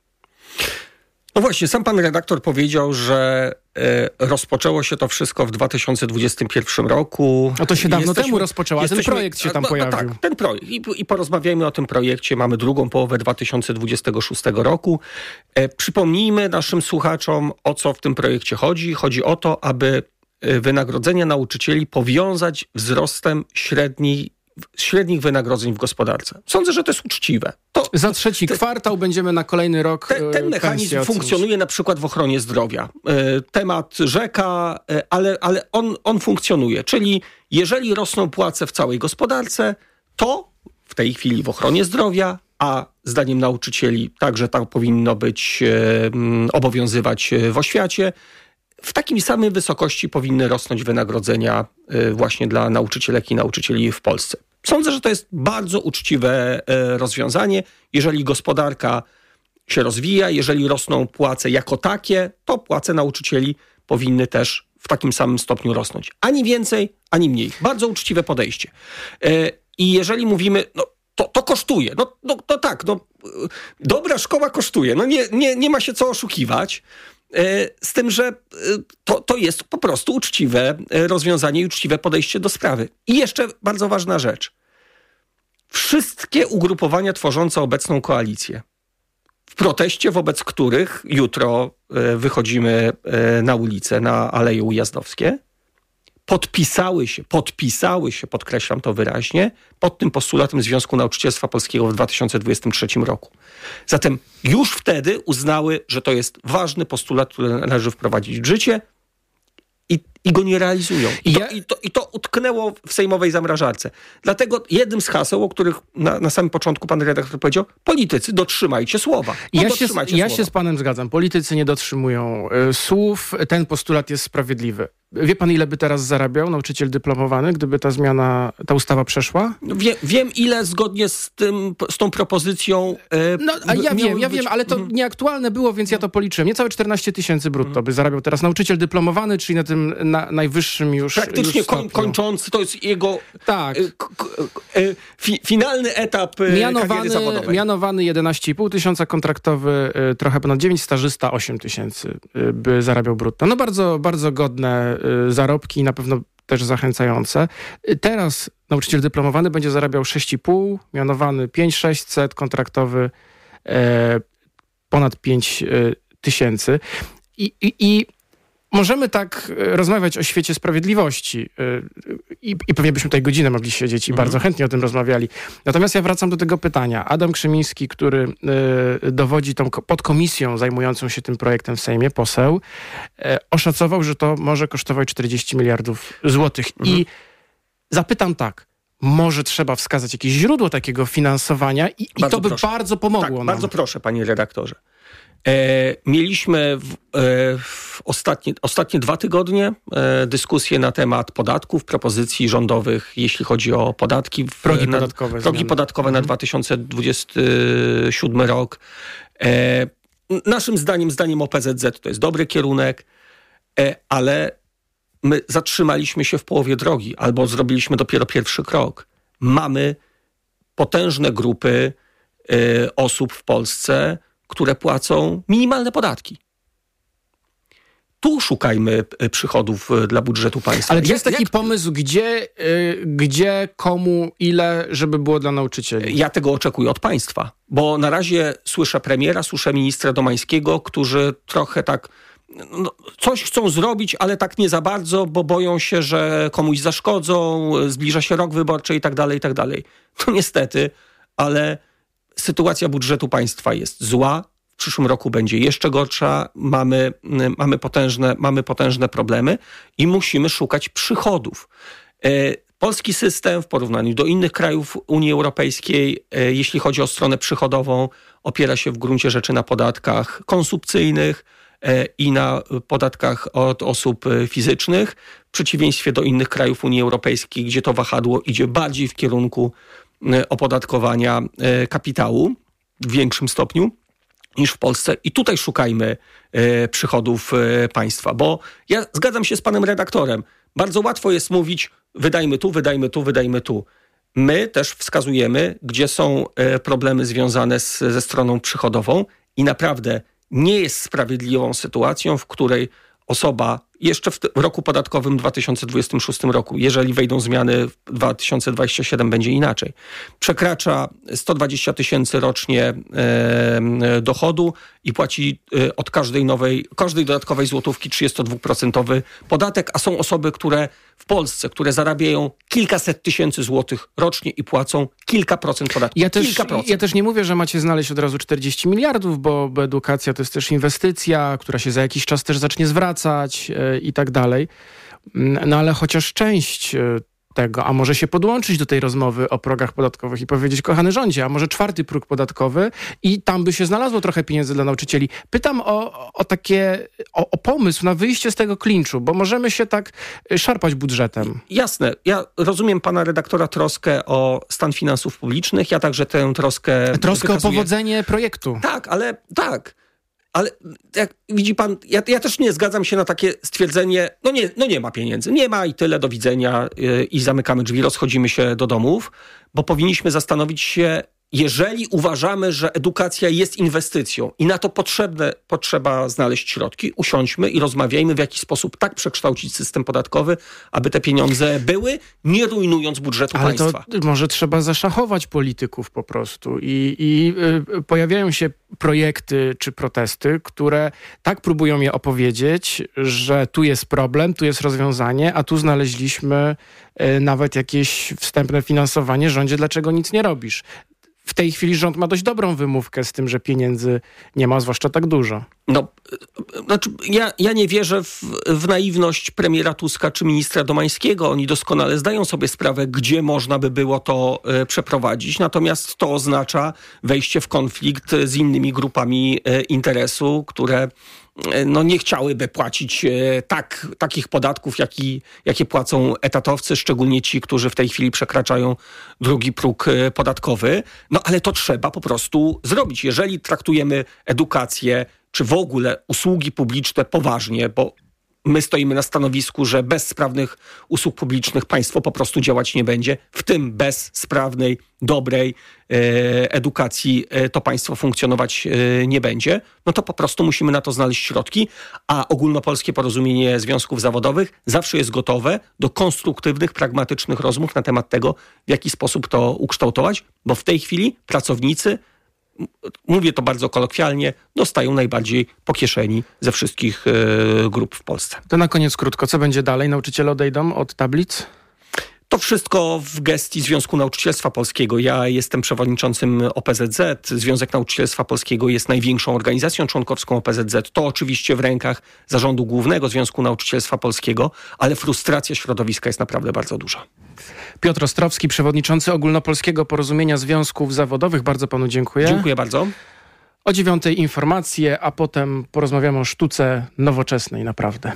No właśnie, sam pan redaktor powiedział, że rozpoczęło się to wszystko w 2021 roku. No to się dawno temu rozpoczęło, a ten projekt się tam pojawił. Tak, ten projekt. I porozmawiajmy o tym projekcie. Mamy drugą połowę 2026 roku. Przypomnijmy naszym słuchaczom, o co w tym projekcie chodzi. Chodzi o to, aby wynagrodzenia nauczycieli powiązać wzrostem średnich wynagrodzeń w gospodarce. Sądzę, że to jest uczciwe. Za trzeci kwartał będziemy na kolejny rok ten mechanizm funkcjonuje na przykład w ochronie zdrowia. Temat rzeka, ale on funkcjonuje. Czyli jeżeli rosną płace w całej gospodarce, to w tej chwili w ochronie zdrowia, a zdaniem nauczycieli także tak powinno być, obowiązywać w oświacie, w takim samej wysokości powinny rosnąć wynagrodzenia właśnie dla nauczycielek i nauczycieli w Polsce. Sądzę, że to jest bardzo uczciwe rozwiązanie. Jeżeli gospodarka się rozwija, jeżeli rosną płace jako takie, to płace nauczycieli powinny też w takim samym stopniu rosnąć. Ani więcej, ani mniej. Bardzo uczciwe podejście. I jeżeli mówimy, to kosztuje. To tak, dobra szkoła kosztuje. Nie ma się co oszukiwać. Z tym, że to jest po prostu uczciwe rozwiązanie i uczciwe podejście do sprawy. I jeszcze bardzo ważna rzecz. Wszystkie ugrupowania tworzące obecną koalicję, w proteście wobec których jutro wychodzimy na ulicę, na Aleje Ujazdowskie, podpisały się, podkreślam to wyraźnie, pod tym postulatem Związku Nauczycielstwa Polskiego w 2023 roku. Zatem już wtedy uznały, że to jest ważny postulat, który należy wprowadzić w życie i go nie realizują. I to utknęło w sejmowej zamrażarce. Dlatego jednym z haseł, o których na samym początku pan redaktor powiedział, politycy, dotrzymajcie słowa. Ja się z panem zgadzam. Politycy nie dotrzymują słów. Ten postulat jest sprawiedliwy. Wie pan, ile by teraz zarabiał nauczyciel dyplomowany, gdyby ta ustawa przeszła? Wiem, ile zgodnie z tą propozycją... Ja wiem, ale to nieaktualne było, więc ja to policzyłem. Niecałe 14 000 brutto by zarabiał teraz nauczyciel dyplomowany, czyli na tym najwyższym już praktycznie już kończący, to jest jego finalny etap kariery zawodowej. Mianowany 11,5 tysiąca, kontraktowy trochę ponad 9, stażysta 8 000 by zarabiał brutto. No bardzo, bardzo godne zarobki i na pewno też zachęcające. Teraz nauczyciel dyplomowany będzie zarabiał 6,5, mianowany 5,600, kontraktowy ponad 5 000. I możemy tak rozmawiać o świecie sprawiedliwości i pewnie byśmy tutaj godzinę mogli siedzieć i bardzo chętnie o tym rozmawiali. Natomiast ja wracam do tego pytania. Adam Krzemiński, który dowodzi tą podkomisją zajmującą się tym projektem w Sejmie, poseł, oszacował, że to może kosztować 40 miliardów złotych. I zapytam tak, może trzeba wskazać jakieś źródło takiego finansowania i to by bardzo pomogło nam. Bardzo proszę, panie redaktorze. Mieliśmy w ostatnie 2 tygodnie dyskusję na temat podatków, propozycji rządowych, jeśli chodzi o podatki. Progi podatkowe na 2027 rok. Naszym zdaniem OPZZ to jest dobry kierunek, ale my zatrzymaliśmy się w połowie drogi albo zrobiliśmy dopiero pierwszy krok. Mamy potężne grupy osób w Polsce, które płacą minimalne podatki. Tu szukajmy przychodów dla budżetu państwa. Ale jest taki pomysł, gdzie, komu, ile, żeby było dla nauczycieli? Ja tego oczekuję od państwa, bo na razie słyszę premiera, słyszę ministra Domańskiego, którzy trochę tak coś chcą zrobić, ale tak nie za bardzo, bo boją się, że komuś zaszkodzą, zbliża się rok wyborczy i tak dalej, i tak dalej. No niestety, ale sytuacja budżetu państwa jest zła. W przyszłym roku będzie jeszcze gorsza. Mamy potężne problemy i musimy szukać przychodów. Polski system w porównaniu do innych krajów Unii Europejskiej, jeśli chodzi o stronę przychodową, opiera się w gruncie rzeczy na podatkach konsumpcyjnych i na podatkach od osób fizycznych, w przeciwieństwie do innych krajów Unii Europejskiej, gdzie to wahadło idzie bardziej w kierunku opodatkowania kapitału w większym stopniu niż w Polsce. I tutaj szukajmy przychodów państwa, bo ja zgadzam się z panem redaktorem. Bardzo łatwo jest mówić, wydajmy tu, wydajmy tu, wydajmy tu. My też wskazujemy, gdzie są problemy związane ze stroną przychodową i naprawdę nie jest sprawiedliwą sytuacją, w której osoba jeszcze w roku podatkowym 2026 roku, jeżeli wejdą zmiany w 2027, będzie inaczej, przekracza 120 000 rocznie dochodu i płaci od każdej dodatkowej złotówki 32% podatek, a są osoby, które w Polsce, które zarabiają kilkaset tysięcy złotych rocznie i płacą kilka procent podatku. Ja też nie mówię, że macie znaleźć od razu 40 miliardów, bo edukacja to jest też inwestycja, która się za jakiś czas też zacznie zwracać i tak dalej. No ale chociaż część tego, a może się podłączyć do tej rozmowy o progach podatkowych i powiedzieć, kochany rządzie, a może 4. próg podatkowy i tam by się znalazło trochę pieniędzy dla nauczycieli. Pytam o pomysł na wyjście z tego klinczu, bo możemy się tak szarpać budżetem. Jasne. Ja rozumiem pana redaktora troskę o stan finansów publicznych. Ja także tę troskę wykazuję. O powodzenie projektu. Ale jak widzi pan, ja też nie zgadzam się na takie stwierdzenie, nie ma pieniędzy, nie ma i tyle, do widzenia i zamykamy drzwi, rozchodzimy się do domów, bo powinniśmy zastanowić się, jeżeli uważamy, że edukacja jest inwestycją i na to potrzeba znaleźć środki, usiądźmy i rozmawiajmy, w jaki sposób tak przekształcić system podatkowy, aby te pieniądze były, nie rujnując budżetu państwa. Ale to może trzeba zaszachować polityków po prostu i pojawiają się projekty czy protesty, które tak próbują je opowiedzieć, że tu jest problem, tu jest rozwiązanie, a tu znaleźliśmy nawet jakieś wstępne finansowanie. Rządzie, dlaczego nic nie robisz? W tej chwili rząd ma dość dobrą wymówkę z tym, że pieniędzy nie ma, zwłaszcza tak dużo. Ja nie wierzę w naiwność premiera Tuska czy ministra Domańskiego. Oni doskonale zdają sobie sprawę, gdzie można by było to przeprowadzić. Natomiast to oznacza wejście w konflikt z innymi grupami interesu, które nie chciałyby płacić takich podatków, jakie płacą etatowcy, szczególnie ci, którzy w tej chwili przekraczają 2. próg podatkowy. Ale to trzeba po prostu zrobić. Jeżeli traktujemy edukację, czy w ogóle usługi publiczne poważnie, bo my stoimy na stanowisku, że bez sprawnych usług publicznych państwo po prostu działać nie będzie, w tym bez sprawnej, dobrej edukacji to państwo funkcjonować nie będzie, to po prostu musimy na to znaleźć środki, a Ogólnopolskie Porozumienie Związków Zawodowych zawsze jest gotowe do konstruktywnych, pragmatycznych rozmów na temat tego, w jaki sposób to ukształtować, bo w tej chwili pracownicy, mówię to bardzo kolokwialnie, dostają najbardziej po kieszeni ze wszystkich grup w Polsce. To na koniec krótko, co będzie dalej? Nauczyciele odejdą od tablic? To wszystko w gestii Związku Nauczycielstwa Polskiego. Ja jestem przewodniczącym OPZZ. Związek Nauczycielstwa Polskiego jest największą organizacją członkowską OPZZ. To oczywiście w rękach Zarządu Głównego Związku Nauczycielstwa Polskiego, ale frustracja środowiska jest naprawdę bardzo duża. Piotr Ostrowski, przewodniczący Ogólnopolskiego Porozumienia Związków Zawodowych. Bardzo panu dziękuję. Dziękuję bardzo. O 9:00 informacje, a potem porozmawiamy o sztuce nowoczesnej naprawdę.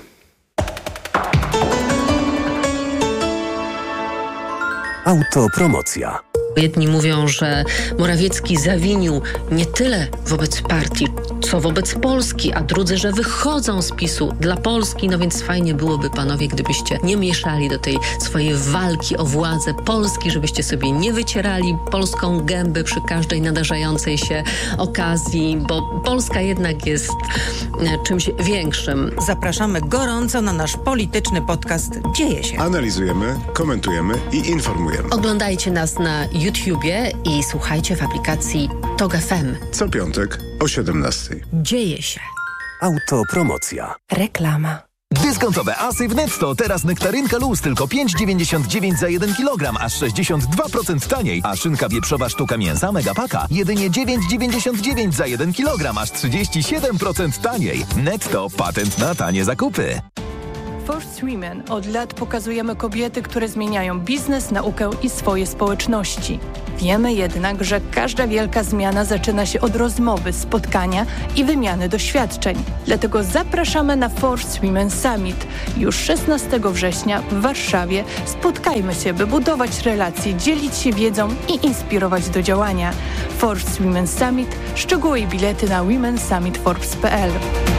Autopromocja. Jedni mówią, że Morawiecki zawinił nie tyle wobec partii, co wobec Polski, a drudzy, że wychodzą z PiS-u dla Polski. No więc fajnie byłoby, panowie, gdybyście nie mieszali do tej swojej walki o władzę Polski, żebyście sobie nie wycierali polską gębę przy każdej nadarzającej się okazji, bo Polska jednak jest czymś większym. Zapraszamy gorąco na nasz polityczny podcast Dzieje się. Analizujemy, komentujemy i informujemy. Oglądajcie nas na YouTubie i słuchajcie w aplikacji TOG FM. Co piątek o 17:00. Dzieje się. Autopromocja. Reklama. Dyskontowe asy w Netto. Teraz nektarynka luz tylko 5,99 za 1 kg, aż 62% taniej. A szynka wieprzowa sztuka mięsa Megapaka jedynie 9,99 za 1 kg, aż 37% taniej. Netto. Patent na tanie zakupy. First Women od lat pokazujemy kobiety, które zmieniają biznes, naukę i swoje społeczności. Wiemy jednak, że każda wielka zmiana zaczyna się od rozmowy, spotkania i wymiany doświadczeń. Dlatego zapraszamy na First Women Summit. Już 16 września w Warszawie spotkajmy się, by budować relacje, dzielić się wiedzą i inspirować do działania. First Women Summit. Szczegóły i bilety na womensummitforbes.pl.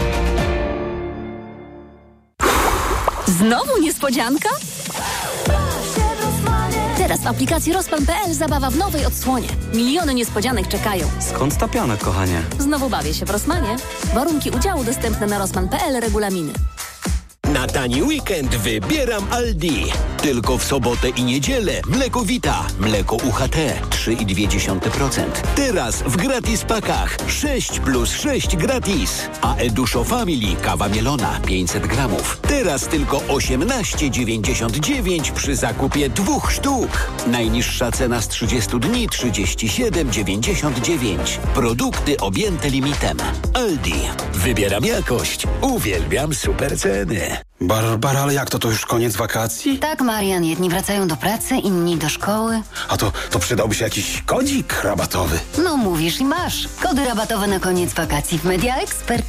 Znowu niespodzianka? Teraz w aplikacji Rosman.pl zabawa w nowej odsłonie. Miliony niespodzianek czekają. Skąd ta piana, kochanie? Znowu bawię się w Rosmanie. Warunki udziału dostępne na Rosman.pl, regulaminy. Na tani weekend wybieram Aldi. Tylko w sobotę i niedzielę mleko Vita, mleko UHT 3,2%. Teraz w gratis pakach 6 plus 6 gratis. A Eduszo Family kawa mielona 500 gramów. Teraz tylko 18,99 przy zakupie 2 sztuk. Najniższa cena z 30 dni 37,99. Produkty objęte limitem. Aldi. Wybieram jakość. Uwielbiam super ceny. Barbara, ale jak to już koniec wakacji? Tak, Marian, jedni wracają do pracy, inni do szkoły. A to przydałby się jakiś kodzik rabatowy. No mówisz i masz. Kody rabatowe na koniec wakacji w Media Expert.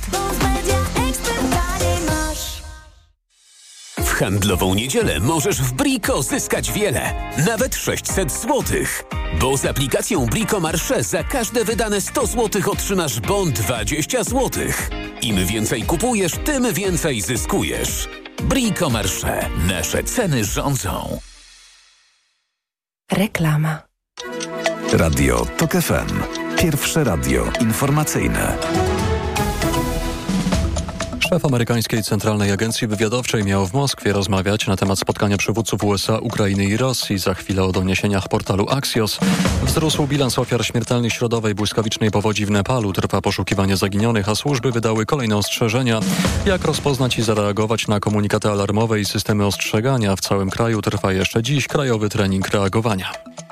W handlową niedzielę możesz w Brico zyskać wiele. Nawet 600 zł. Bo z aplikacją Brico Marché za każde wydane 100 zł otrzymasz bon 20 zł. Im więcej kupujesz, tym więcej zyskujesz. Brico Marché. Nasze ceny rządzą. Reklama. Radio TOG FM. Pierwsze radio informacyjne. Szef amerykańskiej Centralnej Agencji Wywiadowczej miał w Moskwie rozmawiać na temat spotkania przywódców USA, Ukrainy i Rosji. Za chwilę o doniesieniach portalu Axios. Wzrósł bilans ofiar śmiertelnej środowej błyskawicznej powodzi w Nepalu. Trwa poszukiwanie zaginionych, a służby wydały kolejne ostrzeżenia. Jak rozpoznać i zareagować na komunikaty alarmowe i systemy ostrzegania? W całym kraju trwa jeszcze dziś krajowy trening reagowania.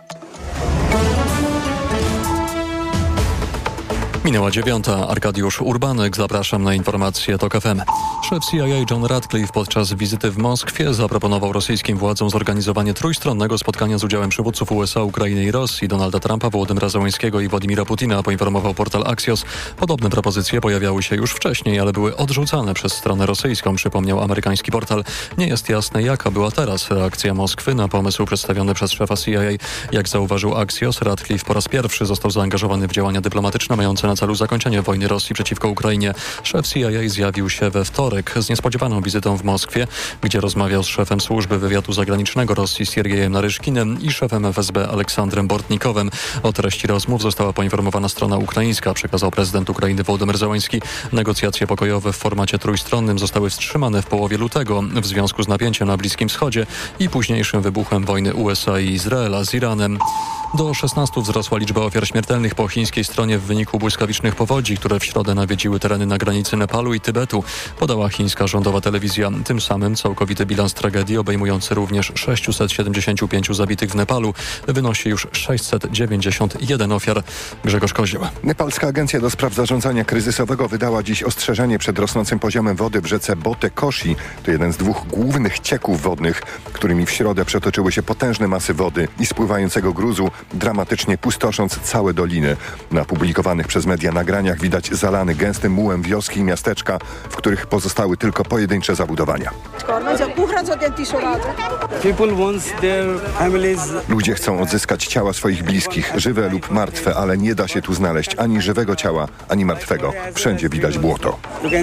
Minęła 9:00. Arkadiusz Urbanek. Zapraszam na informacje TOG FM. Szef CIA John Ratcliffe podczas wizyty w Moskwie zaproponował rosyjskim władzom zorganizowanie trójstronnego spotkania z udziałem przywódców USA, Ukrainy i Rosji. Donalda Trumpa, Wołodymyra Zełenskiego i Władimira Putina, poinformował portal Axios. Podobne propozycje pojawiały się już wcześniej, ale były odrzucane przez stronę rosyjską, przypomniał amerykański portal. Nie jest jasne, jaka była teraz reakcja Moskwy na pomysł przedstawiony przez szefa CIA. Jak zauważył Axios, Ratcliffe po raz pierwszy został zaangażowany w działania dyplomatyczne mające na celu zakończenie wojny Rosji przeciwko Ukrainie. Szef CIA zjawił się we wtorek z niespodziewaną wizytą w Moskwie, gdzie rozmawiał z szefem służby wywiadu zagranicznego Rosji Siergiejem Naryszkinem i szefem FSB Aleksandrem Bortnikowem. O treści rozmów została poinformowana strona ukraińska, przekazał prezydent Ukrainy Wołodymyr Zełenski. Negocjacje pokojowe w formacie trójstronnym zostały wstrzymane w połowie lutego w związku z napięciem na Bliskim Wschodzie i późniejszym wybuchem wojny USA i Izraela z Iranem. Do 16 wzrosła liczba ofiar śmiertelnych po chińskiej stronie w wyniku błyskawicznych powodzi, które w środę nawiedziły tereny na granicy Nepalu i Tybetu, podała chińska rządowa telewizja. Tym samym całkowity bilans tragedii, obejmujący również 675 zabitych w Nepalu, wynosi już 691 ofiar. Grzegorz Kozioł. Nepalska Agencja do Spraw Zarządzania Kryzysowego wydała dziś ostrzeżenie przed rosnącym poziomem wody w rzece Bote Koshi. To jeden z dwóch głównych cieków wodnych, którymi w środę przetoczyły się potężne masy wody i spływającego gruzu, dramatycznie pustosząc całe doliny. Na publikowanych przez media nagraniach widać zalane gęstym mułem wioski i miasteczka, w których pozostały tylko pojedyncze zabudowania. Ludzie chcą odzyskać ciała swoich bliskich, żywe lub martwe, ale nie da się tu znaleźć ani żywego ciała, ani martwego. Wszędzie widać błoto.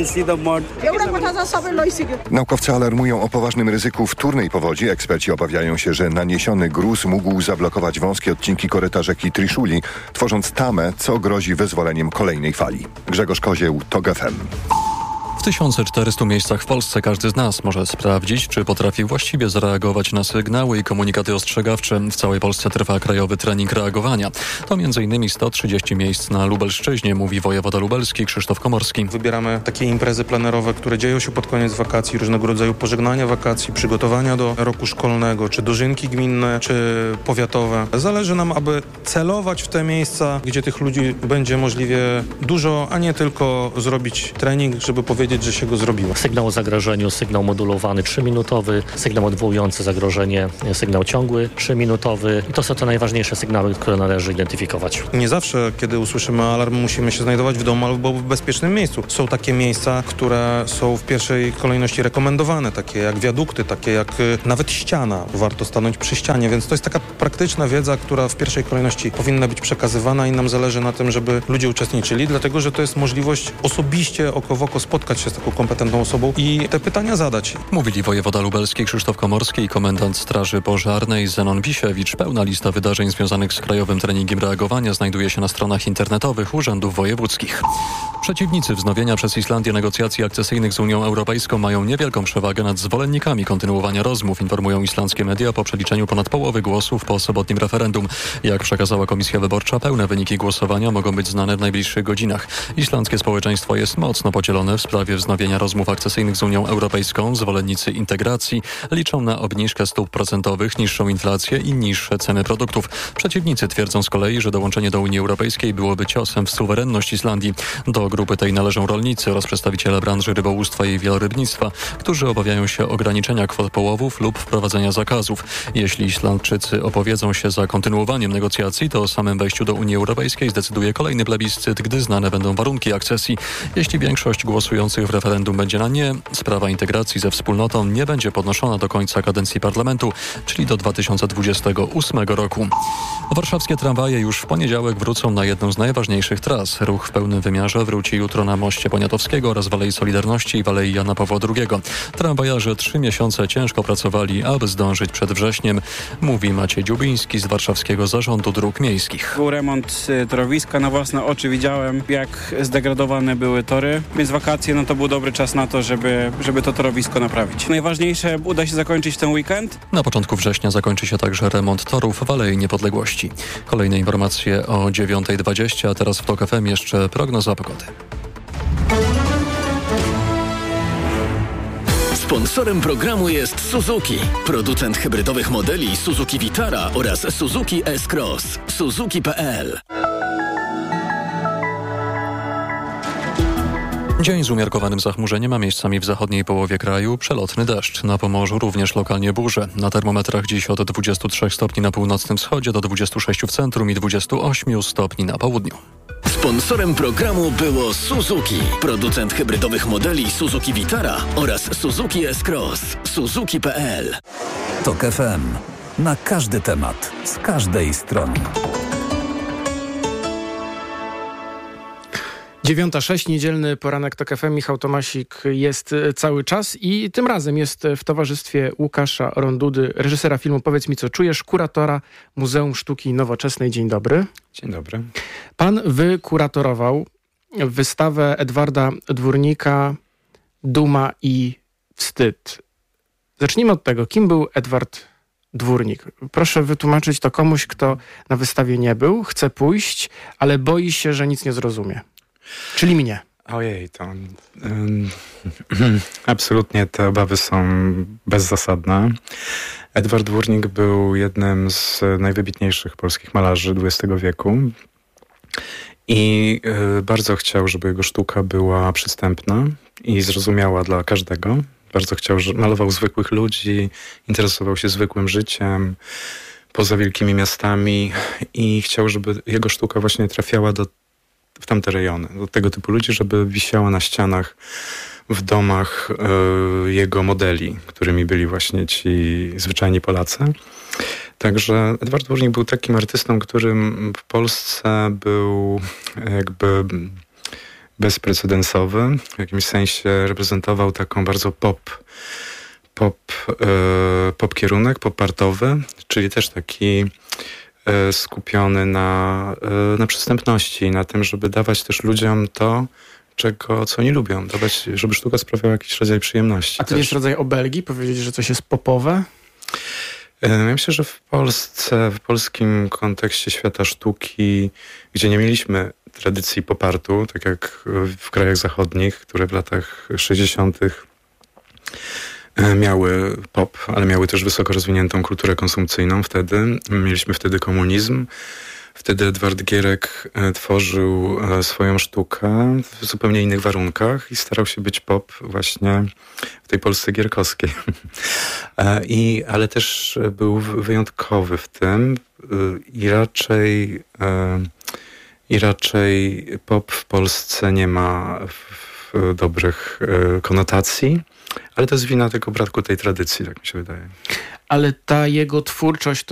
Naukowcy alarmują o poważnym ryzyku wtórnej powodzi. Eksperci obawiają się, że naniesiony gruz mógł zablokować wąskie odcinki koryta rzeki Trishuli, tworząc tamę, co grozi wyzwoleniem kolejnej fali. Grzegorz Kozieł, TOG FM. W 1400 miejscach w Polsce każdy z nas może sprawdzić, czy potrafi właściwie zareagować na sygnały i komunikaty ostrzegawcze. W całej Polsce trwa krajowy trening reagowania. To m.in. 130 miejsc na Lubelszczyźnie, mówi wojewoda lubelski Krzysztof Komorski. Wybieramy takie imprezy plenerowe, które dzieją się pod koniec wakacji, różnego rodzaju pożegnania wakacji, przygotowania do roku szkolnego, czy dożynki gminne, czy powiatowe. Zależy nam, aby celować w te miejsca, gdzie tych ludzi będzie możliwie dużo, a nie tylko zrobić trening, żeby powiedzieć, że się go zrobiło. Sygnał o zagrożeniu, sygnał modulowany 3-minutowy, sygnał odwołujący zagrożenie, sygnał ciągły 3-minutowy. I to są te najważniejsze sygnały, które należy identyfikować. Nie zawsze, kiedy usłyszymy alarm, musimy się znajdować w domu albo w bezpiecznym miejscu. Są takie miejsca, które są w pierwszej kolejności rekomendowane, takie jak wiadukty, takie jak nawet ściana. Warto stanąć przy ścianie, więc to jest taka praktyczna wiedza, która w pierwszej kolejności powinna być przekazywana i nam zależy na tym, żeby ludzie uczestniczyli, dlatego że to jest możliwość osobiście oko w oko spotkać się z taką kompetentną osobą i te pytania zadać. Mówili wojewoda lubelski Krzysztof Komorski i komendant Straży Pożarnej Zenon Bisiewicz. Pełna lista wydarzeń związanych z krajowym treningiem reagowania znajduje się na stronach internetowych urzędów wojewódzkich. Przeciwnicy wznowienia przez Islandię negocjacji akcesyjnych z Unią Europejską mają niewielką przewagę nad zwolennikami kontynuowania rozmów, informują islandzkie media po przeliczeniu ponad połowy głosów po sobotnim referendum. Jak przekazała Komisja Wyborcza, pełne wyniki głosowania mogą być znane w najbliższych godzinach. Islandzkie społeczeństwo jest mocno podzielone w sprawie wznowienia rozmów akcesyjnych z Unią Europejską. Zwolennicy integracji liczą na obniżkę stóp procentowych, niższą inflację i niższe ceny produktów. Przeciwnicy twierdzą z kolei, że dołączenie do Unii Europejskiej byłoby ciosem w suwerenność Islandii. Do grupy tej należą rolnicy oraz przedstawiciele branży rybołówstwa i wielorybnictwa, którzy obawiają się ograniczenia kwot połowów lub wprowadzenia zakazów. Jeśli Islandczycy opowiedzą się za kontynuowaniem negocjacji, to o samym wejściu do Unii Europejskiej zdecyduje kolejny plebiscyt, gdy znane będą warunki akcesji. Jeśli większość głosujących w referendum będzie na nie, sprawa integracji ze wspólnotą nie będzie podnoszona do końca kadencji parlamentu, czyli do 2028 roku. Warszawskie tramwaje już w poniedziałek wrócą na jedną z najważniejszych tras. Ruch w pełnym wymiarze wróci jutro na Moście Poniatowskiego oraz w Alei Solidarności i w Alei Jana Pawła II. Tramwajarze 3 miesiące ciężko pracowali, aby zdążyć przed wrześniem, mówi Maciej Dziubiński z Warszawskiego Zarządu Dróg Miejskich. Był remont torowiska, na własne oczy widziałem, jak zdegradowane były tory, więc wakacje to był dobry czas na to, żeby to torowisko naprawić. Najważniejsze uda się zakończyć ten weekend. Na początku września zakończy się także remont torów w Alei Niepodległości. Kolejne informacje o 9:20, a teraz w TOK FM jeszcze prognoza pogody. Sponsorem programu jest Suzuki, producent hybrydowych modeli Suzuki Vitara oraz Suzuki S-Cross. Suzuki.pl. Dzień z umiarkowanym zachmurzeniem, a miejscami w zachodniej połowie kraju przelotny deszcz. Na Pomorzu również lokalnie burze. Na termometrach dziś od 23 stopni na północnym wschodzie do 26 w centrum i 28 stopni na południu. Sponsorem programu było Suzuki, producent hybrydowych modeli Suzuki Vitara oraz Suzuki S-Cross. Suzuki.pl. TOK FM. Na każdy temat, z każdej strony. 9:06, niedzielny poranek TOK FM. Michał Tomasik jest cały czas i tym razem jest w towarzystwie Łukasza Rondudy, reżysera filmu Powiedz mi, co czujesz, kuratora Muzeum Sztuki Nowoczesnej. Dzień dobry. Dzień dobry. Pan wykuratorował wystawę Edwarda Dwórnika Duma i wstyd. Zacznijmy od tego, kim był Edward Dwórnik. Proszę wytłumaczyć to komuś, kto na wystawie nie był, chce pójść, ale boi się, że nic nie zrozumie. Czyli mnie. Ojej, to absolutnie te obawy są bezzasadne. Edward Dwórnik był jednym z najwybitniejszych polskich malarzy XX wieku i bardzo chciał, żeby jego sztuka była przystępna i zrozumiała dla każdego. Bardzo chciał, że malował zwykłych ludzi, interesował się zwykłym życiem poza wielkimi miastami i chciał, żeby jego sztuka właśnie trafiała w tamte rejony, do tego typu ludzi, żeby wisiała na ścianach w domach jego modeli, którymi byli właśnie ci zwyczajni Polacy. Także Edward Dwórnik był takim artystą, którym w Polsce był jakby bezprecedensowy. W jakimś sensie reprezentował taką bardzo pop kierunek, pop-artowy, czyli też taki skupiony na przystępności, na tym, żeby dawać też ludziom to, co oni lubią. Dawać, żeby sztuka sprawiała jakiś rodzaj przyjemności. A to jest rodzaj obelgi? Powiedzieć, że coś jest popowe? Ja myślę, że w Polsce, w polskim kontekście świata sztuki, gdzie nie mieliśmy tradycji popartu, tak jak w krajach zachodnich, które w latach 60. miały pop, ale miały też wysoko rozwiniętą kulturę konsumpcyjną wtedy. Mieliśmy wtedy komunizm. Wtedy Edward Gierek tworzył swoją sztukę w zupełnie innych warunkach i starał się być pop właśnie w tej Polsce gierkowskiej. Ale też był wyjątkowy w tym i raczej pop w Polsce nie ma dobrych konotacji, ale to jest wina tego bratku tej tradycji, tak mi się wydaje. Ale ta jego twórczość